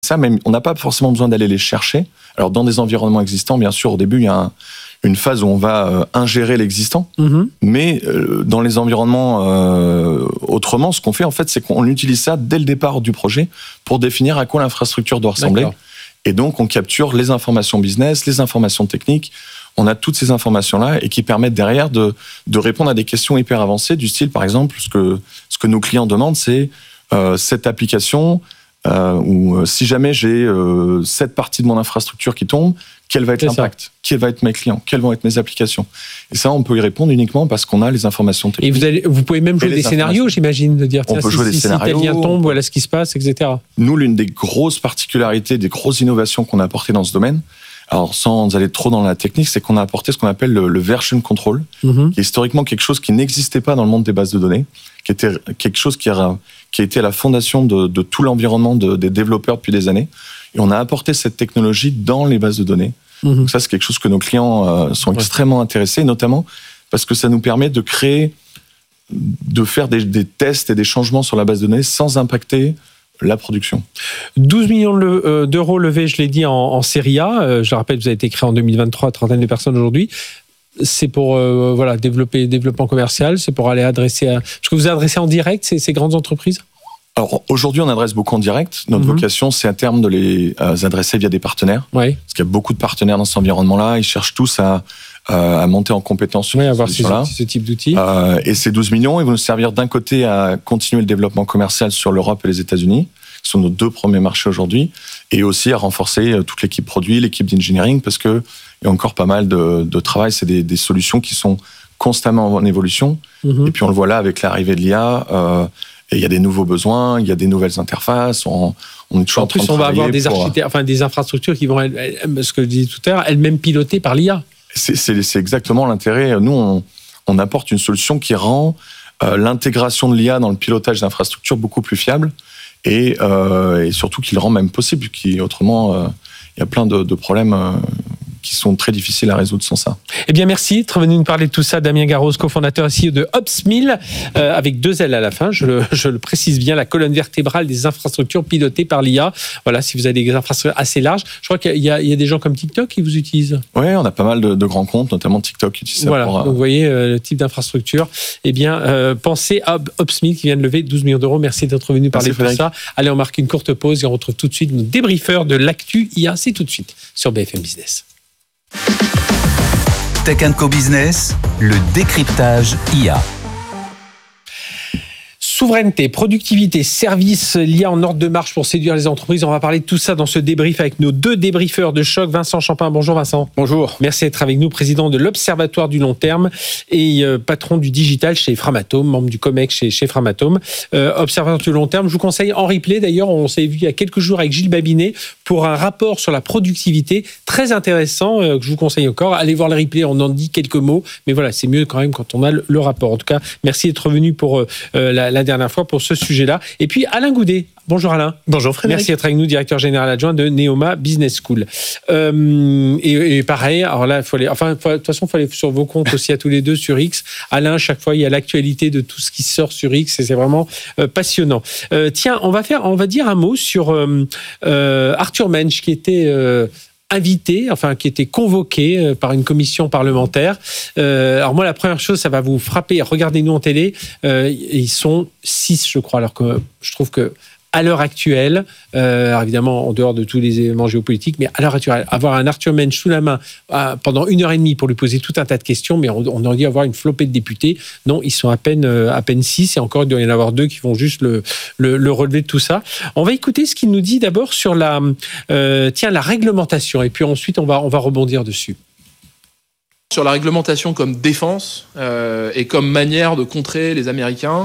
Ça, même, on n'a pas forcément besoin d'aller les chercher. Alors, dans des environnements existants, bien sûr, au début, il y a une phase où on va ingérer l'existant. Mais dans les environnements autrement, ce qu'on fait, en fait, c'est qu'on utilise ça dès le départ du projet pour définir à quoi l'infrastructure doit ressembler. D'accord. Et donc, on capture les informations business, les informations techniques. On a toutes ces informations-là et qui permettent derrière de répondre à des questions hyper avancées du style, par exemple, ce que nos clients demandent, c'est cette application où si jamais j'ai cette partie de mon infrastructure qui tombe, quel va être l'impact ? Quels vont être mes clients ? Quelles vont être mes applications ? Et ça, on peut y répondre uniquement parce qu'on a les informations techniques. Et vous pouvez même jouer des scénarios, j'imagine, de dire, on peut jouer des scénarios. Si tel lien tombe, voilà ce qui se passe, etc. Nous, l'une des grosses particularités, des grosses innovations qu'on a apportées dans ce domaine, alors sans aller trop dans la technique, c'est qu'on a apporté ce qu'on appelle le version control, qui est historiquement quelque chose qui n'existait pas dans le monde des bases de données, qui était quelque chose qui a été à la fondation de tout l'environnement des développeurs depuis des années. Et on a apporté cette technologie dans les bases de données. Donc ça, c'est quelque chose que nos clients sont extrêmement intéressés, notamment parce que ça nous permet de faire des tests et des changements sur la base de données sans impacter la production. 12 millions d'euros levés, je l'ai dit, en série A. Je le rappelle, vous avez été créé en 2023, trentaine de personnes aujourd'hui. C'est pour développement commercial, c'est pour aller adresser Est-ce que vous adressez en direct ces grandes entreprises ? Alors aujourd'hui, on adresse beaucoup en direct. Notre vocation, c'est à terme de les adresser via des partenaires. Oui. Parce qu'il y a beaucoup de partenaires dans cet environnement-là. Ils cherchent tous à monter en compétence sur avoir ce type d'outils. Et ces 12 millions, ils vont nous servir d'un côté à continuer le développement commercial sur l'Europe et les États-Unis, qui sont nos 2 premiers marchés aujourd'hui, et aussi à renforcer toute l'équipe produit, l'équipe d'engineering, parce qu'il y a encore pas mal de travail. C'est des solutions qui sont constamment en évolution. Et puis on le voit là avec l'arrivée de l'IA. Et il y a des nouveaux besoins, il y a des nouvelles interfaces. On est toujours en train de travailler. En plus, on va avoir des infrastructures qui vont, ce que je disais tout à l'heure, elles-mêmes pilotées par l'IA. C'est exactement l'intérêt. Nous, on apporte une solution qui rend l'intégration de l'IA dans le pilotage d'infrastructures beaucoup plus fiable et surtout qui le rend même possible. Autrement, il y a plein de problèmes qui sont très difficiles à résoudre sans ça. Eh bien, merci d'être venu nous parler de tout ça. Damien Garros, cofondateur et CEO de Opsmill, avec 2 L à la fin, je le précise bien, la colonne vertébrale des infrastructures pilotées par l'IA. Voilà, si vous avez des infrastructures assez larges. Je crois qu'il y a des gens comme TikTok qui vous utilisent. Oui, on a pas mal de grands comptes, notamment TikTok qui utilise ça. Voilà, donc vous voyez le type d'infrastructure. Eh bien, pensez à Opsmill qui vient de lever 12 millions d'euros. Merci d'être venu parler de ça. Allez, on marque une courte pause et on retrouve tout de suite nos débriefeurs de l'actu IA. C'est tout de suite sur BFM Business. Tech & Co Business, le décryptage IA. Souveraineté, productivité, services, l'IA en ordre de marche pour séduire les entreprises. On va parler de tout ça dans ce débrief avec nos 2 débriefeurs de choc. Vincent Champin, bonjour Vincent. Bonjour. Merci d'être avec nous, président de l'Observatoire du long terme et patron du digital chez Framatome, membre du COMEX chez Framatome. Observatoire du long terme, je vous conseille en replay. D'ailleurs, on s'est vu il y a quelques jours avec Gilles Babinet pour un rapport sur la productivité très intéressant que je vous conseille encore. Allez voir le replay, on en dit quelques mots, mais voilà, c'est mieux quand même quand on a le rapport. En tout cas, merci d'être venu pour la dernière fois pour ce sujet-là. Et puis Alain Goudet. Bonjour Alain. Bonjour Frédéric. Merci d'être avec nous, directeur général adjoint de Neoma Business School. Et pareil, alors là, de toute façon, il faut aller sur vos comptes aussi à tous les 2 sur X. Alain, chaque fois, il y a l'actualité de tout ce qui sort sur X et c'est vraiment passionnant. Tiens, on va dire un mot sur Arthur Mensch qui était qui était convoqué par une commission parlementaire. Alors moi, la première chose, ça va vous frapper. Regardez-nous en télé. Ils sont 6, je crois. Alors que je trouve que à l'heure actuelle, évidemment en dehors de tous les éléments géopolitiques, mais à l'heure actuelle, avoir un Arthur Mensch sous la main pendant 1h30 pour lui poser tout un tas de questions, mais on aurait dû avoir une flopée de députés. Non, ils sont à peine 6, et encore il doit y en avoir 2 qui vont juste le relever de tout ça. On va écouter ce qu'il nous dit d'abord sur la réglementation, et puis ensuite on va rebondir dessus. Sur la réglementation comme défense et comme manière de contrer les Américains,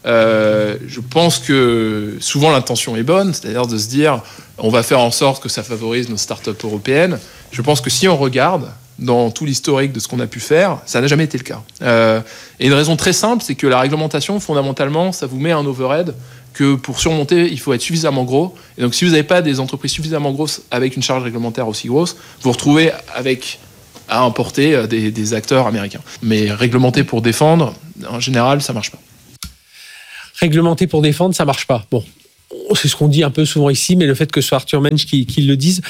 je pense que souvent l'intention est bonne, c'est-à-dire de se dire on va faire en sorte que ça favorise nos startups européennes. Je pense que si on regarde dans tout l'historique de ce qu'on a pu faire, ça n'a jamais été le cas. Et une raison très simple, c'est que la réglementation, fondamentalement, ça vous met un overhead que pour surmonter, il faut être suffisamment gros. Et donc si vous n'avez pas des entreprises suffisamment grosses avec une charge réglementaire aussi grosse, vous vous retrouvez à importer des acteurs américains. Mais réglementer pour défendre, en général, ça ne marche pas. Réglementer pour défendre, ça marche pas. Bon, c'est ce qu'on dit un peu souvent ici, mais le fait que ce soit Arthur Mensch qui le dise,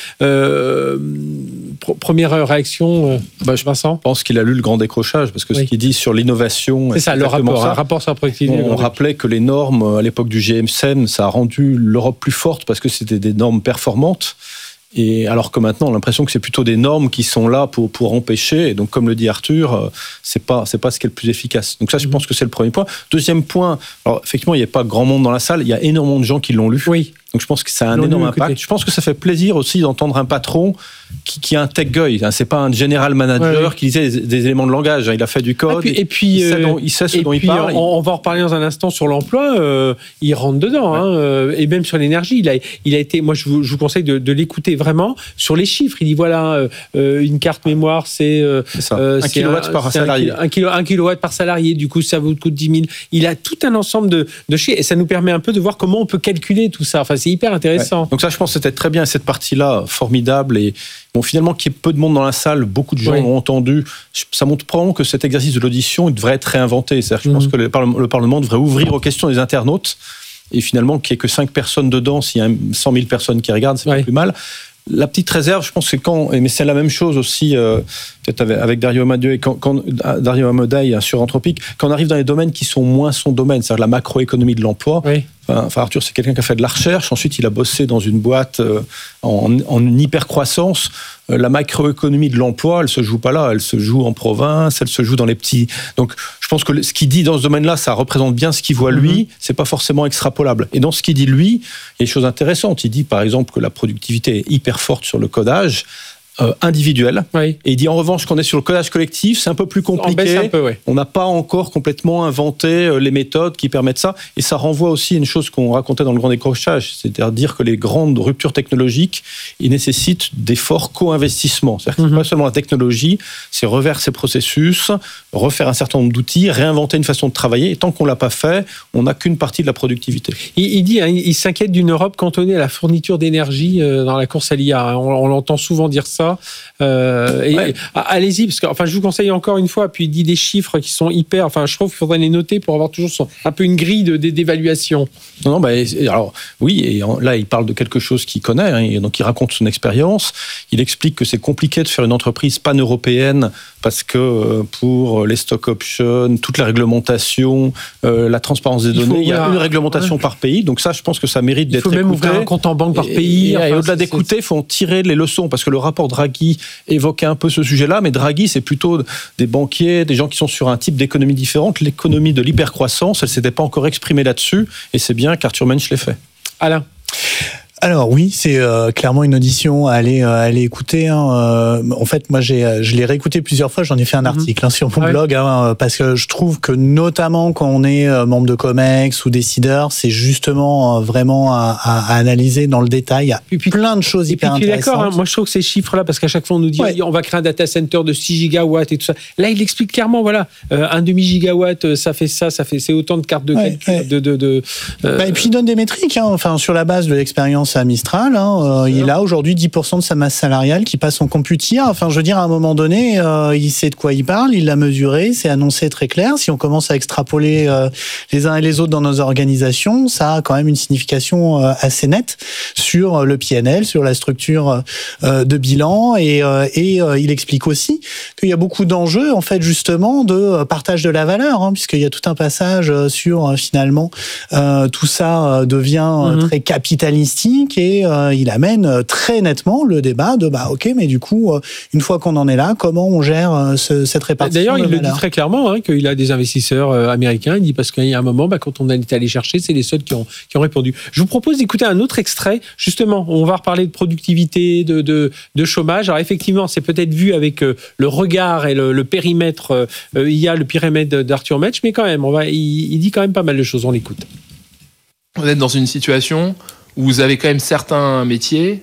première réaction, Vincent ? Je pense qu'il a lu le grand décrochage, parce que ce qu'il dit sur l'innovation... C'est ça, le rapport sur la productivité. On rappelait que les normes, à l'époque du GMSEN, ça a rendu l'Europe plus forte, parce que c'était des normes performantes. Et alors que maintenant, on a l'impression que c'est plutôt des normes qui sont là pour empêcher. Et donc, comme le dit Arthur, c'est pas ce qui est le plus efficace. Donc ça, je pense que c'est le premier point. Deuxième point, alors effectivement, il n'y a pas grand monde dans la salle. Il y a énormément de gens qui l'ont lu. Oui. Donc je pense que ça a un énorme impact. Je pense que ça fait plaisir aussi d'entendre un patron qui a un tech guy. C'est pas un general manager qui lisait des éléments de langage. Il a fait du code. Et puis il sait ce dont il parle. On va en reparler dans un instant sur l'emploi. Il rentre dedans, et même sur l'énergie. Il a été. Moi, je vous conseille de l'écouter vraiment sur les chiffres. Il dit voilà, une carte mémoire, c'est 1 kilowatt par salarié. 1 kilowatt par salarié. Du coup, ça vous coûte 10 000. Il a tout un ensemble de chiffres et ça nous permet un peu de voir comment on peut calculer tout ça. Enfin, c'est hyper intéressant. Ouais. Donc ça, je pense que c'était très bien, cette partie-là, formidable. Et bon, finalement, qu'il y ait peu de monde dans la salle, beaucoup de gens l'ont entendu. Ça montre probablement que cet exercice de l'audition, il devrait être réinventé. C'est-à-dire, je pense que le Parlement devrait ouvrir aux questions des internautes. Et finalement, qu'il n'y ait que 5 personnes dedans, s'il y a 100 000 personnes qui regardent, c'est pas plus mal. La petite réserve, je pense que mais c'est la même chose aussi, peut-être avec Dario Amodei sur Anthropic, quand on arrive dans les domaines qui sont moins son domaine, c'est-à-dire la macroéconomie de l'emploi. Oui. Enfin, Arthur, c'est quelqu'un qui a fait de la recherche. Ensuite, il a bossé dans une boîte en hyper-croissance. La macroéconomie de l'emploi, elle se joue pas là. Elle se joue en province, elle se joue dans les petits... Donc, je pense que ce qu'il dit dans ce domaine-là, ça représente bien ce qu'il voit lui. C'est pas forcément extrapolable. Et dans ce qu'il dit lui, il y a des choses intéressantes. Il dit, par exemple, que la productivité est hyper forte sur le codage individuel. Et il dit en revanche qu'on est sur le codage collectif, c'est un peu plus compliqué. On n'a pas encore complètement inventé les méthodes qui permettent ça. Et ça renvoie aussi à une chose qu'on racontait dans le grand décrochage, c'est-à-dire dire que les grandes ruptures technologiques, ils nécessitent des forts co-investissements. C'est-à-dire que c'est pas seulement la technologie, c'est reverser ces processus, refaire un certain nombre d'outils, réinventer une façon de travailler. Et tant qu'on l'a pas fait, on n'a qu'une partie de la productivité. Il dit, il s'inquiète d'une Europe cantonnée à la fourniture d'énergie dans la course à l'IA. On l'entend souvent dire ça. Allez-y, parce que je vous conseille encore une fois, puis il dit des chiffres qui sont hyper, je trouve qu'il faudrait les noter pour avoir toujours un peu une grille d'évaluation. Non, alors oui, et là il parle de quelque chose qu'il connaît, et donc il raconte son expérience. Il explique que c'est compliqué de faire une entreprise pan-européenne parce que pour les stock options, toute la réglementation, la transparence des données, il y a une réglementation par pays. Donc ça, je pense que ça mérite d'être écouté. Il faut même ouvrir un compte en banque par pays. Et au-delà d'écouter, il faut en tirer les leçons, parce que le rapport Draghi évoquait un peu ce sujet-là, mais Draghi, c'est plutôt des banquiers, des gens qui sont sur un type d'économie différente. L'économie de l'hypercroissance, elle ne s'était pas encore exprimée là-dessus, et c'est bien qu'Arthur Mensch l'ait fait. Alain. Alors oui, c'est clairement une audition à aller écouter. En fait, moi, je l'ai réécouté plusieurs fois. J'en ai fait un article sur mon blog, parce que je trouve que notamment quand on est membre de Comex ou décideur, c'est justement vraiment à analyser dans le détail. Il y a plein de choses hyper intéressantes. D'accord. Moi, je trouve que ces chiffres-là, parce qu'à chaque fois on nous dit on va créer un data center de 6 gigawatts et tout ça. Là, il explique clairement, un demi-gigawatt, ça fait c'est autant de cartes de calcul. Et puis il donne des métriques. Sur la base de l'expérience à Mistral, il a aujourd'hui 10% de sa masse salariale qui passe en computir. Je veux dire, à un moment donné, il sait de quoi il parle, il l'a mesuré, c'est annoncé très clair. Si on commence à extrapoler les uns et les autres dans nos organisations, ça a quand même une signification assez nette sur le PNL, sur la structure de bilan. Et il explique aussi qu'il y a beaucoup d'enjeux, en fait, justement, de partage de la valeur, puisqu'il y a tout un passage sur, finalement, tout ça devient très capitalistique. Et il amène très nettement le débat de mais du coup, une fois qu'on en est là, comment on gère cette répartition? D'ailleurs, il le dit très clairement, qu'il a des investisseurs américains. Il dit parce qu'il y a un moment, quand on est allé chercher, c'est les seuls qui ont répondu. Je vous propose d'écouter un autre extrait. Justement, on va reparler de productivité, de chômage. Alors effectivement, c'est peut-être vu avec le regard et le périmètre. Il y a le périmètre d'Arthur Mensch, mais quand même, il dit quand même pas mal de choses. On l'écoute. Vous êtes dans une situation où vous avez quand même certains métiers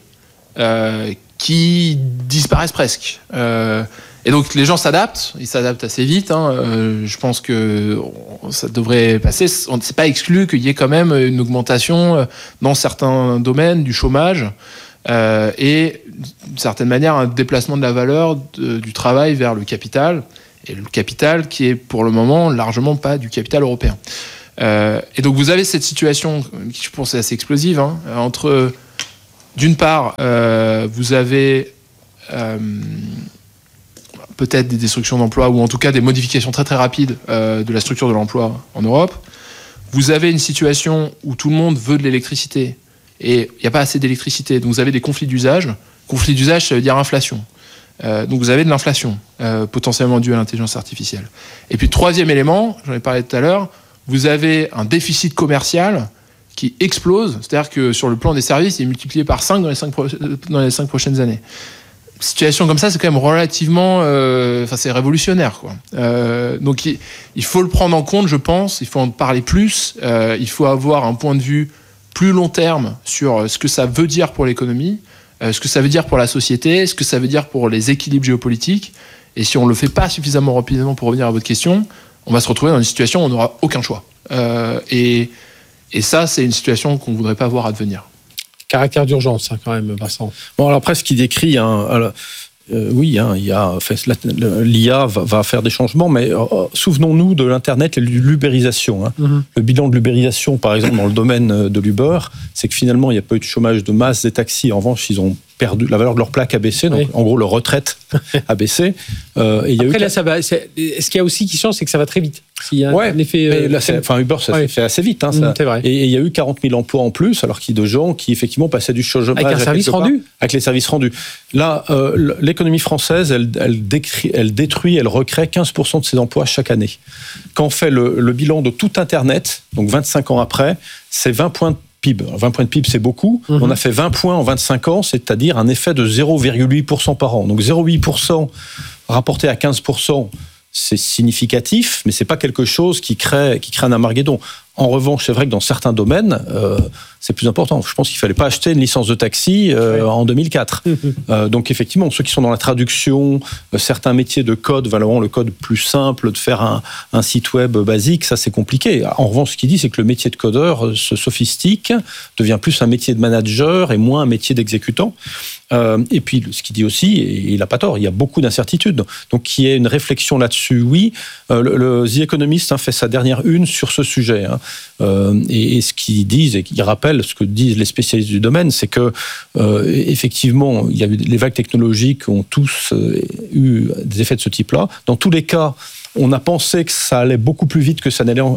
qui disparaissent presque. Et donc les gens s'adaptent, ils s'adaptent assez vite. Je pense que ça devrait passer. On ne s'est pas exclu qu'il y ait quand même une augmentation dans certains domaines du chômage et d'une certaine manière un déplacement de la valeur du travail vers le capital. Et le capital qui est pour le moment largement pas du capital européen. Et donc vous avez cette situation qui, je pense, est assez explosive, entre, d'une part, vous avez peut-être des destructions d'emplois, ou en tout cas des modifications très très rapides de la structure de l'emploi en Europe. Vous avez une situation où tout le monde veut de l'électricité, et il n'y a pas assez d'électricité, donc vous avez des conflits d'usage. Conflits d'usage, ça veut dire inflation. Donc vous avez de l'inflation, potentiellement due à l'intelligence artificielle. Et puis troisième élément, j'en ai parlé tout à l'heure, vous avez un déficit commercial qui explose, c'est-à-dire que sur le plan des services, il est multiplié par 5 dans les 5 prochaines années. Situation comme ça, c'est quand même relativement... c'est révolutionnaire, quoi. Donc il faut le prendre en compte, je pense, il faut en parler plus, il faut avoir un point de vue plus long terme sur ce que ça veut dire pour l'économie, ce que ça veut dire pour la société, ce que ça veut dire pour les équilibres géopolitiques. Et si on ne le fait pas suffisamment rapidement pour revenir à votre question, on va se retrouver dans une situation où on n'aura aucun choix. Et ça, c'est une situation qu'on ne voudrait pas voir advenir. Caractère d'urgence, quand même, Vincent. Bon, alors après, ce qu'il décrit, l'IA va faire des changements, mais souvenons-nous de l'Internet et de l'ubérisation. Le bilan de l'ubérisation, par exemple, dans le domaine de l'Uber, c'est que finalement, il n'y a pas eu de chômage de masse des taxis. En revanche, ils ont perdu, la valeur de leur plaque a baissé, donc en gros, leur retraite a baissé. Et il y a après, là, ça va. Ce qu'il y a aussi qui change, c'est que ça va très vite. Il y a un effet. Là, Uber, ça s'est fait assez vite. C'est vrai. Et il y a eu 40 000 emplois en plus, alors qu'il y a de gens qui, effectivement, passaient du chômage avec un service rendu. Avec les services rendus. Là, l'économie française, elle détruit, elle recrée 15% de ses emplois chaque année. Quand on fait le bilan de tout Internet, donc 25 ans après, c'est 20 points de PIB. Alors 20 points de PIB, c'est beaucoup. On a fait 20 points en 25 ans, c'est-à-dire un effet de 0,8% par an. Donc 0,8% rapporté à 15%, c'est significatif, mais c'est pas quelque chose qui crée un Armageddon. En revanche, c'est vrai que dans certains domaines, c'est plus important. Je pense qu'il fallait pas acheter une licence de taxi en 2004. Donc effectivement, ceux qui sont dans la traduction, certains métiers de code, vraiment le code plus simple, de faire un site web basique, ça c'est compliqué. En revanche, ce qu'il dit, c'est que le métier de codeur se sophistique, devient plus un métier de manager et moins un métier d'exécutant. Et puis, ce qu'il dit aussi, et il n'a pas tort, il y a beaucoup d'incertitudes. Donc, qu'il y ait une réflexion là-dessus, oui. Le The Economist fait sa dernière une sur ce sujet. Et ce qu'ils disent, et qu'ils rappellent ce que disent les spécialistes du domaine, c'est que, effectivement, il y a eu les vagues technologiques ont tous eu des effets de ce type-là. Dans tous les cas, on a pensé que ça allait beaucoup plus vite que ça n'allait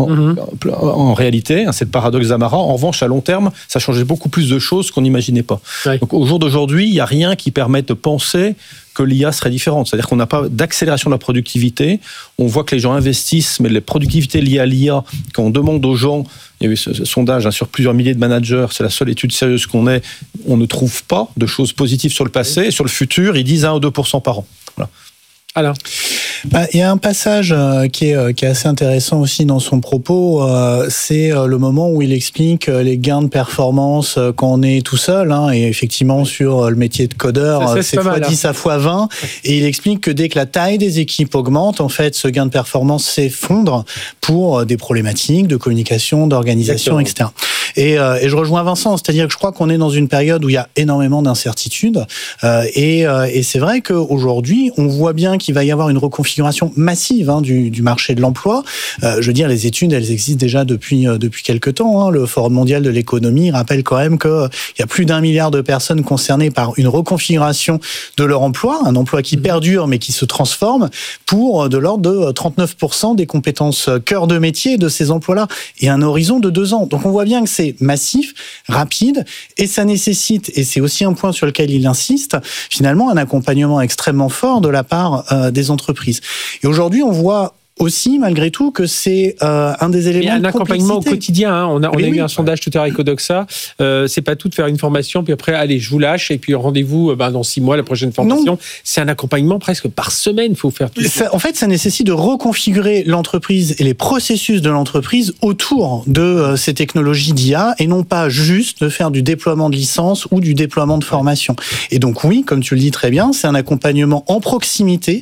en réalité. C'est le paradoxe d'Amara. En revanche, à long terme, ça changeait beaucoup plus de choses qu'on n'imaginait pas. Ouais. Donc, au jour d'aujourd'hui, il n'y a rien qui permette de penser que l'IA serait différente. C'est-à-dire qu'on n'a pas d'accélération de la productivité. On voit que les gens investissent, mais les productivités liées à l'IA, quand on demande aux gens, il y a eu ce sondage sur plusieurs milliers de managers, c'est la seule étude sérieuse qu'on ait, on ne trouve pas de choses positives sur le passé. Et sur le futur, ils disent 1 ou 2% par an. Voilà. Alors, il y a un passage qui est assez intéressant aussi dans son propos, c'est le moment où il explique les gains de performance quand on est tout seul, et effectivement sur le métier de codeur, c'est x10 à x20, et il explique que dès que la taille des équipes augmente, en fait, ce gain de performance s'effondre pour des problématiques de communication, d'organisation, etc. Et je rejoins Vincent, c'est-à-dire que je crois qu'on est dans une période où il y a énormément d'incertitudes, et c'est vrai qu'aujourd'hui, on voit bien qu'il va y avoir une reconfiguration massive du marché de l'emploi. Je veux dire, les études, elles existent déjà depuis quelques temps. Le Forum mondial de l'économie rappelle quand même qu'il y a plus d'1 milliard de personnes concernées par une reconfiguration de leur emploi, un emploi qui perdure mais qui se transforme pour de l'ordre de 39% des compétences cœur de métier de ces emplois-là et un horizon de 2 ans. Donc on voit bien que c'est massif, rapide et ça nécessite, et c'est aussi un point sur lequel il insiste, finalement un accompagnement extrêmement fort de la part des entreprises. Et aujourd'hui, on voit aussi, malgré tout, que c'est un des éléments de complexité. Un accompagnement au quotidien. On a eu un sondage tout à l'heure avec Odoxa. C'est pas tout de faire une formation, puis après, allez, je vous lâche, et puis rendez-vous dans 6 mois, la prochaine formation. Non. C'est un accompagnement presque par semaine, il faut faire tout ça. En fait, ça nécessite de reconfigurer l'entreprise et les processus de l'entreprise autour de ces technologies d'IA, et non pas juste de faire du déploiement de licence ou du déploiement de formation. Et donc oui, comme tu le dis très bien, c'est un accompagnement en proximité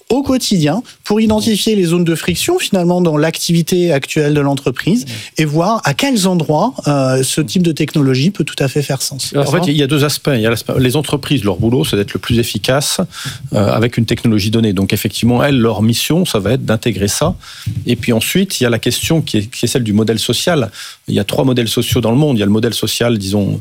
au quotidien pour identifier les zones de friction finalement dans l'activité actuelle de l'entreprise et voir à quels endroits ce type de technologie peut tout à fait faire sens. En fait, il y a deux aspects. Il y a les entreprises, leur boulot, c'est d'être le plus efficace avec une technologie donnée. Donc effectivement, elles, leur mission, ça va être d'intégrer ça. Et puis ensuite, il y a la question qui est celle du modèle social. Il y a 3 modèles sociaux dans le monde. Il y a le modèle social, disons,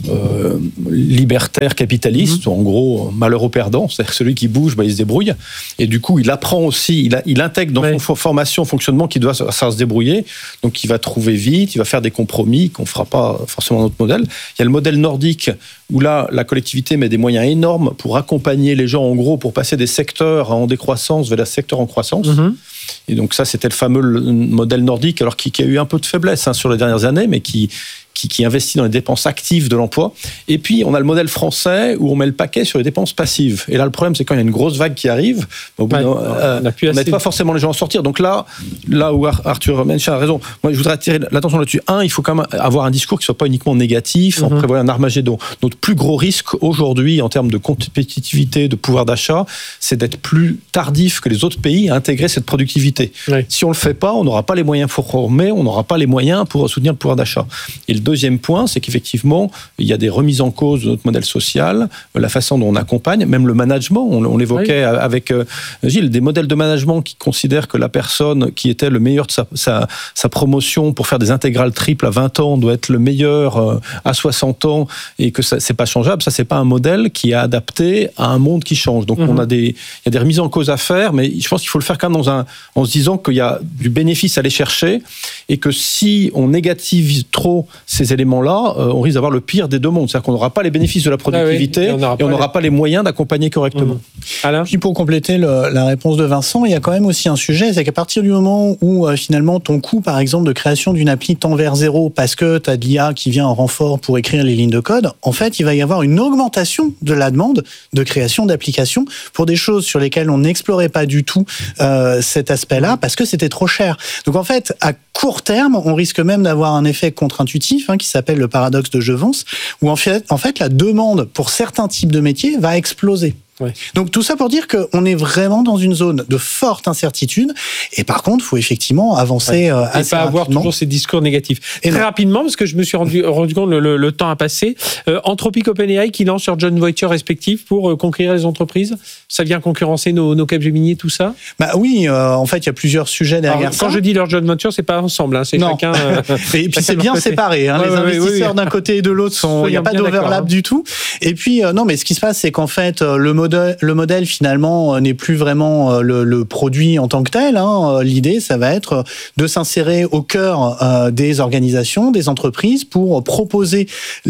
libertaire, capitaliste, en gros, malheur aux perdants, c'est-à-dire que celui qui bouge, il se débrouille. Et du coup, il apprend aussi, il intègre dans son formation, fonctionnement qu'il doit savoir se débrouiller. Donc, il va trouver vite, il va faire des compromis qu'on ne fera pas forcément dans notre modèle. Il y a le modèle nordique où là, la collectivité met des moyens énormes pour accompagner les gens, en gros, pour passer des secteurs en décroissance vers des secteurs en croissance. Et donc ça, c'était le fameux modèle nordique, alors qui a eu un peu de faiblesse sur les dernières années, mais qui investit dans les dépenses actives de l'emploi. Et puis, on a le modèle français où on met le paquet sur les dépenses passives. Et là, le problème, c'est quand il y a une grosse vague qui arrive, on n'aide pas forcément les gens à en sortir. Donc là où Arthur Menchin a raison, moi, je voudrais attirer l'attention là-dessus. Il faut quand même avoir un discours qui ne soit pas uniquement négatif, en prévoyant un Armagédon. Notre plus gros risque aujourd'hui, en termes de compétitivité, de pouvoir d'achat, c'est d'être plus tardif que les autres pays à intégrer cette productivité. Si on ne le fait pas, on n'aura pas les moyens pour former, on n'aura pas les moyens pour soutenir le pouvoir d'achat. Et le deuxième point, c'est qu'effectivement, il y a des remises en cause de notre modèle social, la façon dont on accompagne, même le management. On l'évoquait avec Gilles, des modèles de management qui considèrent que la personne qui était le meilleur de sa promotion pour faire des intégrales triples à 20 ans doit être le meilleur à 60 ans et que ça, c'est pas changeable. Ça, c'est pas un modèle qui est adapté à un monde qui change. Donc, il y a des remises en cause à faire, mais je pense qu'il faut le faire quand même en se disant qu'il y a du bénéfice à aller chercher et que si on négativise trop ces éléments-là, on risque d'avoir le pire des deux mondes. C'est-à-dire qu'on n'aura pas les bénéfices de la productivité et on n'aura pas les moyens d'accompagner correctement. Alain ? Puis pour compléter la réponse de Vincent, il y a quand même aussi un sujet, c'est qu'à partir du moment où finalement ton coût, par exemple, de création d'une appli tend vers zéro parce que tu as de l'IA qui vient en renfort pour écrire les lignes de code, en fait, il va y avoir une augmentation de la demande de création d'applications pour des choses sur lesquelles on n'explorait pas du tout cet aspect-là parce que c'était trop cher. Donc en fait, à court terme, on risque même d'avoir un effet contre-intuitif qui s'appelle le paradoxe de Jevons, où en fait, la demande pour certains types de métiers va exploser. Donc tout ça pour dire qu'on est vraiment dans une zone de forte incertitude et par contre il faut effectivement avancer assez rapidement. Et pas avoir toujours ces discours négatifs. Et très rapidement, parce que je me suis rendu compte, le temps a passé, Anthropic, OpenAI qui lancent leur joint venture respectif pour conquérir les entreprises, ça vient concurrencer nos Capgemini et tout ça ? Oui, en fait il y a plusieurs sujets derrière ça. Quand je dis leur joint venture, c'est pas ensemble, c'est chacun... et puis c'est bien séparé, les investisseurs d'un côté et de l'autre, il n'y a pas d'overlap du tout. Et puis non, mais ce qui se passe, c'est qu'en fait le modèle finalement n'est plus vraiment le produit en tant que tel. L'idée, ça va être de s'insérer au cœur des organisations, des entreprises pour proposer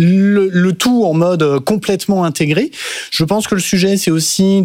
le tout en mode complètement intégré. Je pense que le sujet, c'est aussi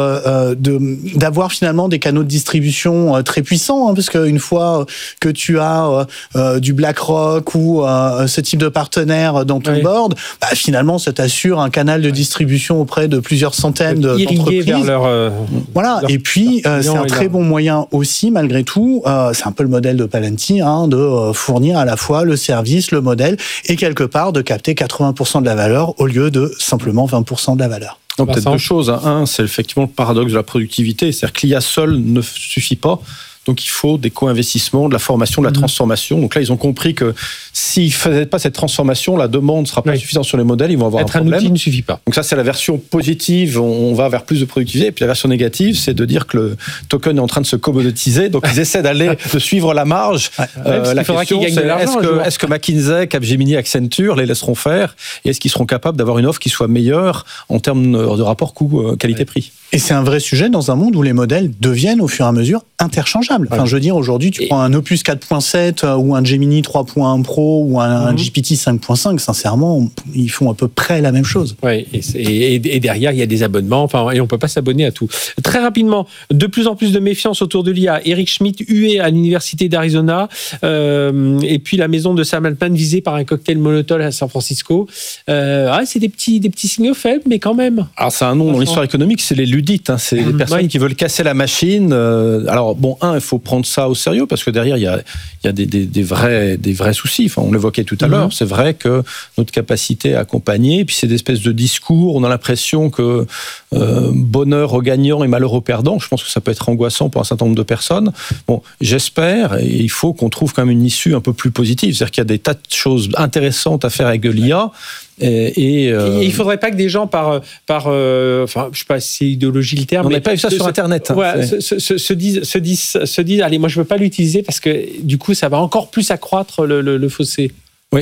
d'avoir finalement des canaux de distribution très puissants, parce qu'une fois que tu as du BlackRock ou ce type de partenaire dans ton board, finalement, ça t'assure un canal de distribution auprès de plusieurs centaines d'entreprises. Vers voilà. Et puis, c'est un très bon moyen aussi, malgré tout. C'est un peu le modèle de Palantir, de fournir à la fois le service, le modèle, et quelque part de capter 80% de la valeur au lieu de simplement 20% de la valeur. Donc, peut-être deux choses. Un, c'est effectivement le paradoxe de la productivité. C'est-à-dire que l'IA seule ne suffit pas. Donc, il faut des co-investissements, de la formation, de la transformation. Donc là, ils ont compris que s'ils ne faisaient pas cette transformation, la demande ne sera pas suffisante sur les modèles, ils vont avoir un problème. Un outil ne suffit pas. Donc ça, c'est la version positive, on va vers plus de productivité. Et puis la version négative, c'est de dire que le token est en train de se commoditiser. Donc ils essaient de suivre la marge. La question, c'est est-ce que McKinsey, Capgemini, Accenture les laisseront faire ? Et est-ce qu'ils seront capables d'avoir une offre qui soit meilleure en termes de rapport coût-qualité-prix ? Et c'est un vrai sujet dans un monde où les modèles deviennent au fur et à mesure interchangeables. Enfin, je veux dire, aujourd'hui, tu prends un Opus 4.7 ou un Gemini 3.1 Pro ou un GPT 5.5, sincèrement, ils font à peu près la même chose. Oui, et derrière, il y a des abonnements, et on ne peut pas s'abonner à tout. Très rapidement, de plus en plus de méfiance autour de l'IA. Eric Schmidt, hué à l'Université d'Arizona, et puis la maison de Sam Altman visée par un cocktail Molotov à San Francisco. C'est des petits signaux faibles, mais quand même. Alors, c'est un nom dans l'histoire économique, c'est les ludites, c'est les personnes qui veulent casser la machine. Alors, il faut prendre ça au sérieux parce que derrière, il y a des vrais soucis. Enfin, on l'évoquait tout à l'heure. C'est vrai que notre capacité à accompagner, puis ces espèces de discours, on a l'impression que bonheur aux gagnants et malheur aux perdants. Je pense que ça peut être angoissant pour un certain nombre de personnes. Bon, j'espère, et il faut qu'on trouve quand même une issue un peu plus positive. C'est-à-dire qu'il y a des tas de choses intéressantes à faire avec l'IA. Et il faudrait pas que des gens enfin, je sais pas si c'est idéologie le terme. On n'a pas vu ça sur Internet. Se disent, allez, moi je veux pas l'utiliser parce que du coup ça va encore plus accroître le fossé. Oui.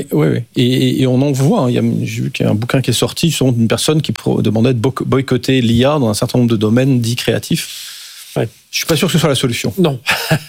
Et on en voit. J'ai vu qu'il y a un bouquin qui est sorti sur une personne qui demandait de boycotter l'IA dans un certain nombre de domaines dits créatifs. Ouais. Je suis pas sûr que ce soit la solution. Non.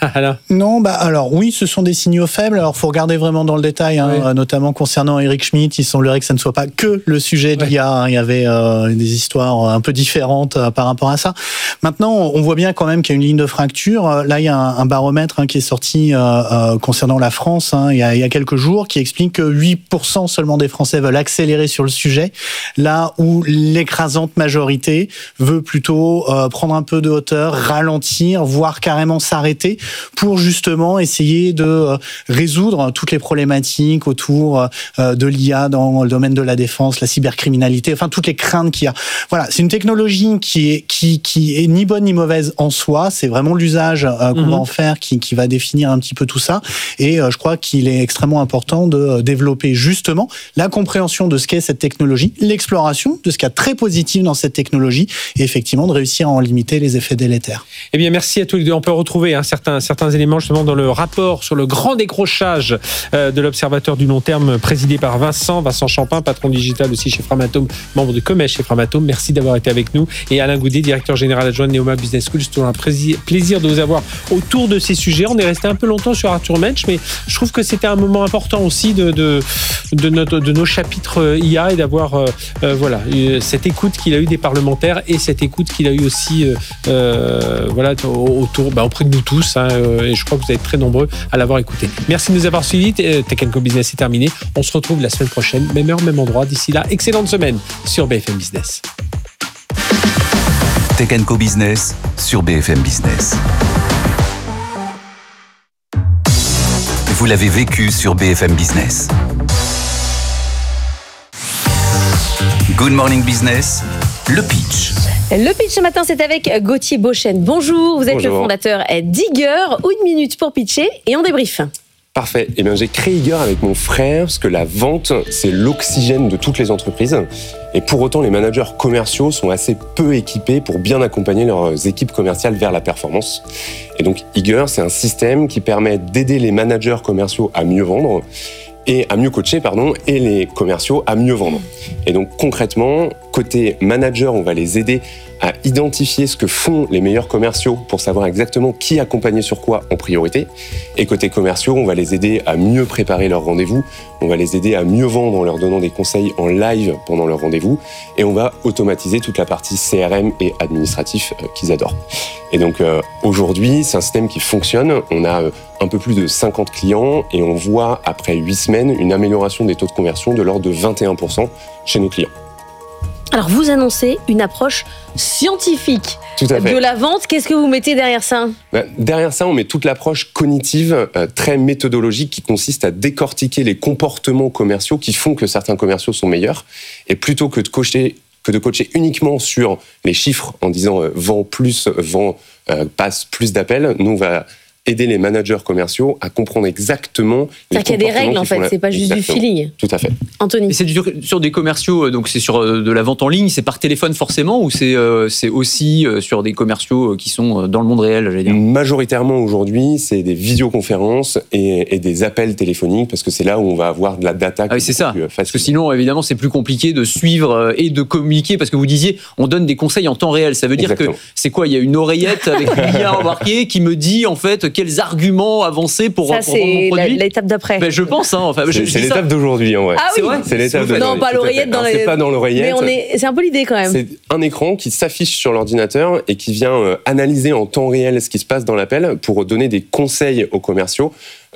Non, alors oui, ce sont des signaux faibles. Alors faut regarder vraiment dans le détail, notamment concernant Eric Schmidt. Il semblerait que ça ne soit pas que le sujet de l'IA. Il y avait des histoires un peu différentes par rapport à ça. Maintenant, on voit bien quand même qu'il y a une ligne de fracture. Là, il y a un baromètre qui est sorti concernant la France il y a quelques jours, qui explique que 8% seulement des Français veulent accélérer sur le sujet, là où l'écrasante majorité veut plutôt prendre un peu de hauteur, ralentir, voire carrément s'arrêter pour justement essayer de résoudre toutes les problématiques autour de l'IA dans le domaine de la défense, la cybercriminalité, enfin toutes les craintes qu'il y a. Voilà, c'est une technologie qui est ni bonne ni mauvaise en soi, c'est vraiment l'usage qu'on va en faire qui va définir un petit peu tout ça, et je crois qu'il est extrêmement important de développer justement la compréhension de ce qu'est cette technologie, l'exploration de ce qu'il y a très positif dans cette technologie, et effectivement de réussir à en limiter les effets délétères. Eh bien, merci à tous les deux. On peut retrouver certains éléments justement dans le rapport sur le grand décrochage de l'Observateur du long terme présidé par Vincent Champin, patron digital aussi chez Framatome, membre de Comèche chez Framatome. Merci d'avoir été avec nous. Et Alain Goudet, directeur général adjoint de Neoma Business School. C'est toujours un plaisir de vous avoir autour de ces sujets. On est resté un peu longtemps sur Arthur Mensch, mais je trouve que c'était un moment important aussi de nos chapitres IA et d'avoir cette écoute qu'il a eu des parlementaires et cette écoute qu'il a eu aussi auprès de nous tous, et je crois que vous êtes très nombreux à l'avoir écouté. Merci de nous avoir suivis. Tech & Co Business est terminé. On se retrouve la semaine prochaine, même heure, même endroit. D'ici là, excellente semaine sur BFM Business. Tech & Co Business sur BFM Business. Vous l'avez vécu sur BFM Business. Good Morning Business, le pitch. Le pitch ce matin, c'est avec Gauthier Beauchesne. Bonjour, vous êtes le fondateur d'Eager. Une minute pour pitcher et on débrief. Parfait. Eh bien, j'ai créé Eager avec mon frère parce que la vente, c'est l'oxygène de toutes les entreprises. Et pour autant, les managers commerciaux sont assez peu équipés pour bien accompagner leurs équipes commerciales vers la performance. Et donc, Eager, c'est un système qui permet d'aider les managers commerciaux à mieux vendre et à mieux coacher, et les commerciaux à mieux vendre. Et donc, concrètement, côté manager, on va les aider à identifier ce que font les meilleurs commerciaux pour savoir exactement qui accompagner sur quoi en priorité. Et côté commerciaux, on va les aider à mieux préparer leurs rendez-vous, on va les aider à mieux vendre en leur donnant des conseils en live pendant leur rendez-vous, et on va automatiser toute la partie CRM et administratif qu'ils adorent. Et donc aujourd'hui, c'est un système qui fonctionne. On a un peu plus de 50 clients et on voit après 8 semaines une amélioration des taux de conversion de l'ordre de 21% chez nos clients. Alors, vous annoncez une approche scientifique de la vente. Qu'est-ce que vous mettez derrière ça ? Derrière ça, on met toute l'approche cognitive, très méthodologique, qui consiste à décortiquer les comportements commerciaux qui font que certains commerciaux sont meilleurs. Et plutôt que de coacher uniquement sur les chiffres en disant vend plus, passe plus d'appels, nous, on va aider les managers commerciaux à comprendre exactement les comportements. C'est-à-dire qu'il y a des règles, en fait, c'est pas juste du feeling. Tout à fait. Anthony. Et c'est sur des commerciaux, donc c'est sur de la vente en ligne, c'est par téléphone forcément, ou c'est aussi sur des commerciaux qui sont dans le monde réel, j'allais dire ? Majoritairement aujourd'hui, c'est des visioconférences et des appels téléphoniques, parce que c'est là où on va avoir de la data. C'est ça. Parce que sinon, évidemment, c'est plus compliqué de suivre et de communiquer, parce que vous disiez, on donne des conseils en temps réel. Ça veut dire que c'est quoi ? Il y a une oreillette avec une IA embarquée qui me dit en fait quels arguments avancer pour vendre mon produit. C'est l'étape d'après. Je pense. C'est l'étape d'aujourd'hui, en vrai. Ah oui. C'est vrai. C'est l'étape de... Non, pas l'oreillette dans les... C'est pas dans l'oreillette. Mais c'est un peu l'idée quand même. C'est un écran qui s'affiche sur l'ordinateur et qui vient analyser en temps réel ce qui se passe dans l'appel pour donner des conseils aux commerciaux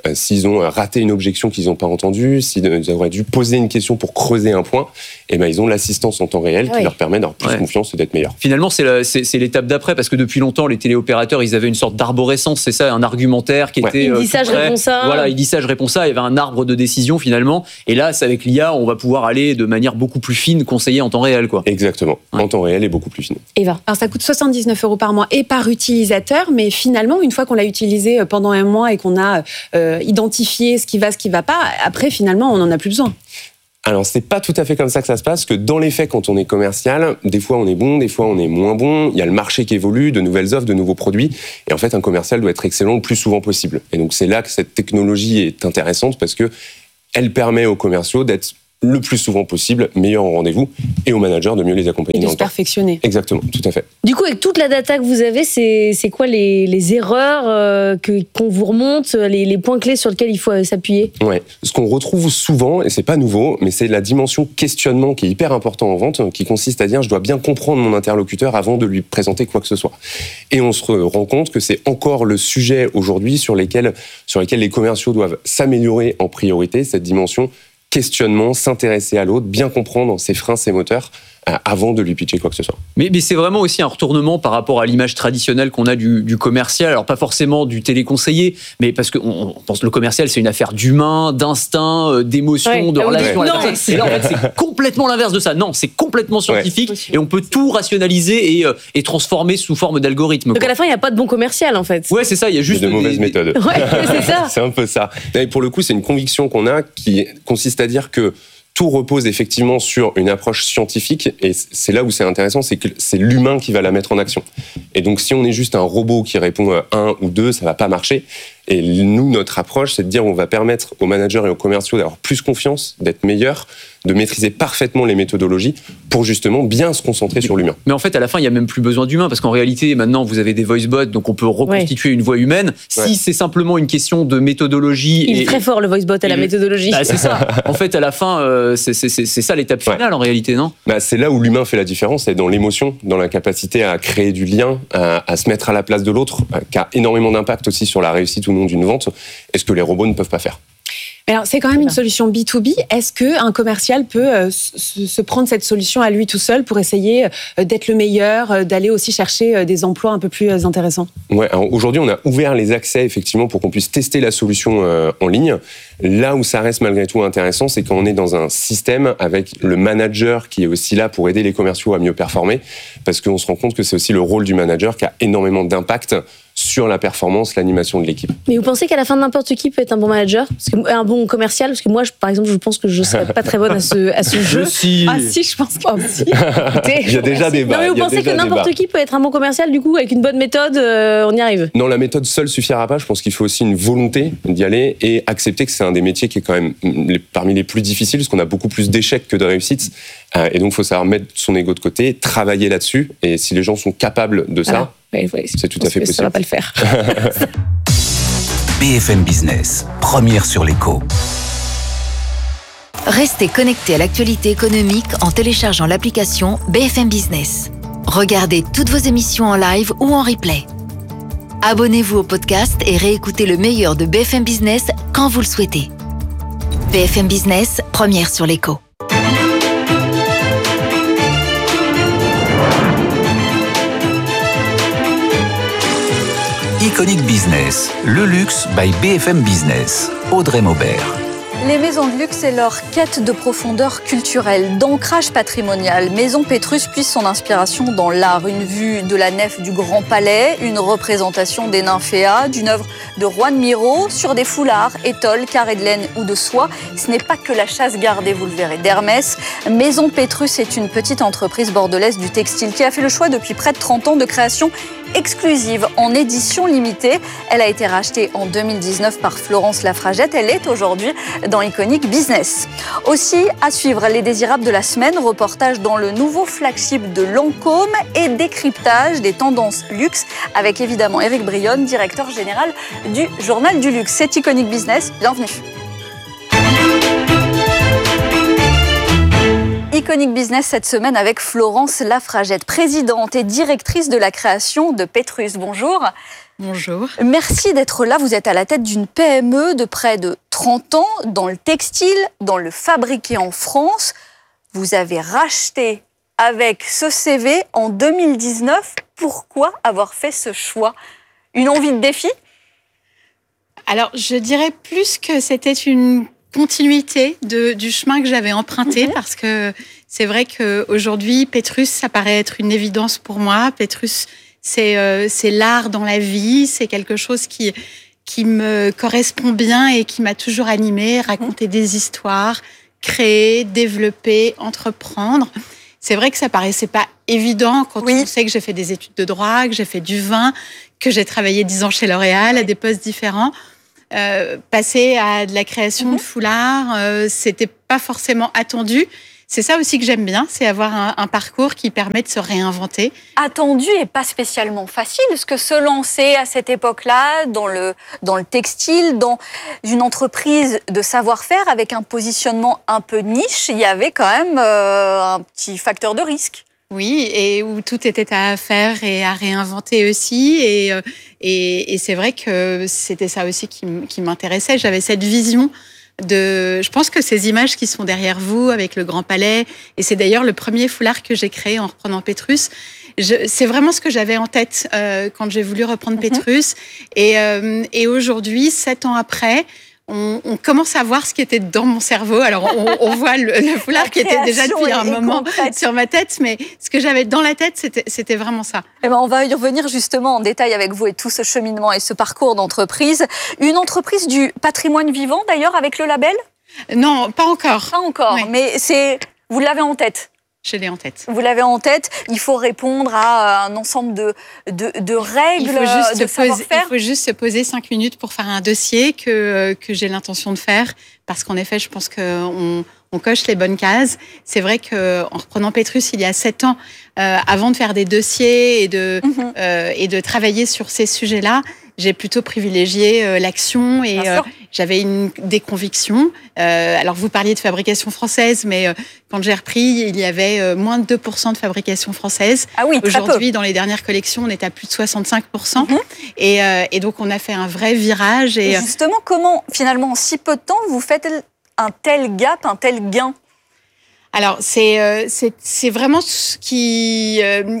s'ils ont raté une objection qu'ils n'ont pas entendue, s'ils auraient dû poser une question pour creuser un point, et ben ils ont l'assistance en temps réel qui leur permet d'avoir plus confiance et d'être meilleurs. Finalement, c'est l'étape d'après, parce que depuis longtemps, les téléopérateurs, ils avaient une sorte d'arborescence, c'est ça, un argumentaire qui était... Il dit ça, je réponds ça. Voilà, il dit ça, je réponds ça, il y avait un arbre de décision finalement, et là, c'est avec l'IA, on va pouvoir aller de manière beaucoup plus fine, conseiller en temps réel, quoi. Exactement, en temps réel et beaucoup plus fine. Eva. Alors ça coûte 79 € par mois et par utilisateur, mais finalement, une fois qu'on l'a utilisé pendant un mois et qu'on a identifié ce qui va pas, après, finalement, on n'en a plus besoin. Alors, c'est pas tout à fait comme ça que ça se passe, que dans les faits, quand on est commercial, des fois on est bon, des fois on est moins bon, il y a le marché qui évolue, de nouvelles offres, de nouveaux produits, et en fait, un commercial doit être excellent le plus souvent possible. Et donc, c'est là que cette technologie est intéressante, parce que elle permet aux commerciaux d'être le plus souvent possible, meilleur en rendez-vous, et aux managers de mieux les accompagner. Et de se perfectionner. Exactement, tout à fait. Du coup, avec toute la data que vous avez, c'est quoi les erreurs qu'on vous remonte, les points clés sur lesquels il faut s'appuyer? Ouais. Ce qu'on retrouve souvent, et c'est pas nouveau, mais c'est la dimension questionnement qui est hyper important en vente, qui consiste à dire je dois bien comprendre mon interlocuteur avant de lui présenter quoi que ce soit. Et on se rend compte que c'est encore le sujet aujourd'hui sur lesquels les commerciaux doivent s'améliorer en priorité, cette dimension questionnement, s'intéresser à l'autre, bien comprendre ses freins, ses moteurs, avant de lui pitcher quoi que ce soit. Mais c'est vraiment aussi un retournement par rapport à l'image traditionnelle qu'on a du commercial, alors pas forcément du téléconseiller, mais parce qu'on pense que le commercial, c'est une affaire d'humain, d'instinct, d'émotion, de relation. Et là, en fait, c'est complètement l'inverse de ça. Non, c'est complètement scientifique et on peut tout rationaliser et transformer sous forme d'algorithme. Donc à la fin, il n'y a pas de bon commercial, en fait. Ouais, c'est ça, il y a juste de mauvaises méthodes. Ouais, c'est ça. C'est un peu ça. Et pour le coup, c'est une conviction qu'on a qui consiste à dire que tout repose effectivement sur une approche scientifique, et c'est là où c'est intéressant, c'est que c'est l'humain qui va la mettre en action. Et donc si on est juste un robot qui répond à 1 ou 2, ça va pas marcher. Et nous, notre approche, c'est de dire on va permettre aux managers et aux commerciaux d'avoir plus confiance, d'être meilleurs, de maîtriser parfaitement les méthodologies pour justement bien se concentrer sur l'humain. Mais en fait, à la fin, il n'y a même plus besoin d'humain, parce qu'en réalité, maintenant, vous avez des voice bots, donc on peut reconstituer une voix humaine. Si c'est simplement une question de méthodologie... Il est très fort, le voice bot, à la méthodologie. Bah, c'est ça. En fait, à la fin, c'est ça l'étape finale, en réalité, non? Bah, c'est là où l'humain fait la différence, c'est dans l'émotion, dans la capacité à créer du lien, à se mettre à la place de l'autre, qui a énormément d'impact aussi sur la réussite ou non d'une vente, et ce que les robots ne peuvent pas faire. Alors, c'est quand même une solution B2B. Est-ce qu'un commercial peut se prendre cette solution à lui tout seul pour essayer d'être le meilleur, d'aller aussi chercher des emplois un peu plus intéressants? Ouais, alors aujourd'hui, on a ouvert les accès effectivement pour qu'on puisse tester la solution en ligne. Là où ça reste malgré tout intéressant, c'est quand on est dans un système avec le manager qui est aussi là pour aider les commerciaux à mieux performer, parce qu'on se rend compte que c'est aussi le rôle du manager qui a énormément d'impact sur la performance, l'animation de l'équipe. Mais vous pensez qu'à la fin, n'importe qui peut être un bon manager, un bon commercial? Parce que moi, par exemple, je pense que je ne serais pas très bonne à ce jeu. Ah si, je pense pas. Si. Il y a déjà des débat. Non, mais vous pensez que n'importe qui peut être un bon commercial, du coup, avec une bonne méthode, on y arrive? Non, la méthode seule suffira pas. Je pense qu'il faut aussi une volonté d'y aller et accepter que c'est un des métiers qui est quand même parmi les plus difficiles, parce qu'on a beaucoup plus d'échecs que de réussites. Et donc, il faut savoir mettre son ego de côté, travailler là-dessus. Et si les gens sont capables de ça, c'est tout à fait possible. Ça va pas le faire. BFM Business, première sur l'écho. Restez connectés à l'actualité économique en téléchargeant l'application BFM Business. Regardez toutes vos émissions en live ou en replay. Abonnez-vous au podcast et réécoutez le meilleur de BFM Business quand vous le souhaitez. BFM Business, première sur l'écho. Iconic Business, le luxe by BFM Business. Audrey Maubert. Les maisons de luxe et leur quête de profondeur culturelle, d'ancrage patrimonial. Maison Pétrus puise son inspiration dans l'art. Une vue de la nef du Grand Palais, une représentation des nymphéas, d'une œuvre de Juan Miro sur des foulards, étoiles, carrés de laine ou de soie. Ce n'est pas que la chasse gardée, vous le verrez, d'Hermès. Maison Pétrus est une petite entreprise bordelaise du textile qui a fait le choix depuis près de 30 ans de création exclusive en édition limitée. Elle a été rachetée en 2019 par Florence Lafragette. Elle est aujourd'hui dans Iconic Business. Aussi, à suivre, les désirables de la semaine, reportage dans le nouveau flagship de Lancôme et décryptage des tendances luxe avec évidemment Éric Brionne, directeur général du Journal du Luxe. C'est Iconic Business, bienvenue. Iconic Business cette semaine avec Florence Lafragette, présidente et directrice de la création de Pétrus. Bonjour. Bonjour. Merci d'être là. Vous êtes à la tête d'une PME de près de 30 ans dans le textile, dans le fabriqué en France. Vous avez racheté avec ce CV en 2019. Pourquoi avoir fait ce choix ? Une envie de défi ? Alors, je dirais plus que c'était une continuité du chemin que j'avais emprunté, parce que c'est vrai qu'aujourd'hui, Petrus, ça paraît être une évidence pour moi. Petrus, c'est l'art dans la vie, c'est quelque chose qui me correspond bien et qui m'a toujours animée, raconter des histoires, créer, développer, entreprendre. C'est vrai que ça paraissait pas évident quand on sait que j'ai fait des études de droit, que j'ai fait du vin, que j'ai travaillé 10 ans chez L'Oréal à des postes différents. Passer à de la création de foulards, c'était pas forcément attendu. C'est ça aussi que j'aime bien, c'est avoir un parcours qui permet de se réinventer. Attendu et pas spécialement facile, parce que se lancer à cette époque-là, dans le textile, dans une entreprise de savoir-faire avec un positionnement un peu niche, il y avait quand même un petit facteur de risque. Oui, et où tout était à faire et à réinventer aussi. Et c'est vrai que c'était ça aussi qui m'intéressait. J'avais cette vision je pense que ces images qui sont derrière vous avec le Grand Palais, et c'est d'ailleurs le premier foulard que j'ai créé en reprenant Petrus, c'est vraiment ce que j'avais en tête quand j'ai voulu reprendre Petrus. Et aujourd'hui, 7 ans après, on commence à voir ce qui était dans mon cerveau. Alors, on voit le foulard qui était déjà depuis un moment sur ma tête, mais ce que j'avais dans la tête, c'était vraiment ça. Eh ben, on va y revenir justement en détail avec vous et tout ce cheminement et ce parcours d'entreprise. Une entreprise du patrimoine vivant, d'ailleurs, avec le label ? Non, pas encore. Pas encore, oui. Mais vous l'avez en tête ? Je l'ai en tête. Vous l'avez en tête. Il faut répondre à un ensemble de règles, de savoir-faire. Il faut juste se poser 5 minutes pour faire un dossier que j'ai l'intention de faire. Parce qu'en effet, je pense qu'on coche les bonnes cases. C'est vrai qu'en reprenant Petrus il y a 7 ans, avant de faire des dossiers et de travailler sur ces sujets-là, j'ai plutôt privilégié l'action et j'avais des convictions. Alors, vous parliez de fabrication française, mais quand j'ai repris, il y avait moins de 2% de fabrication française. Ah oui, très peu. Aujourd'hui, dans les dernières collections, on est à plus de 65%. Et donc, on a fait un vrai virage. Et justement, comment, finalement, en si peu de temps, vous faites un tel gap, un tel gain ? Alors, c'est vraiment ce qui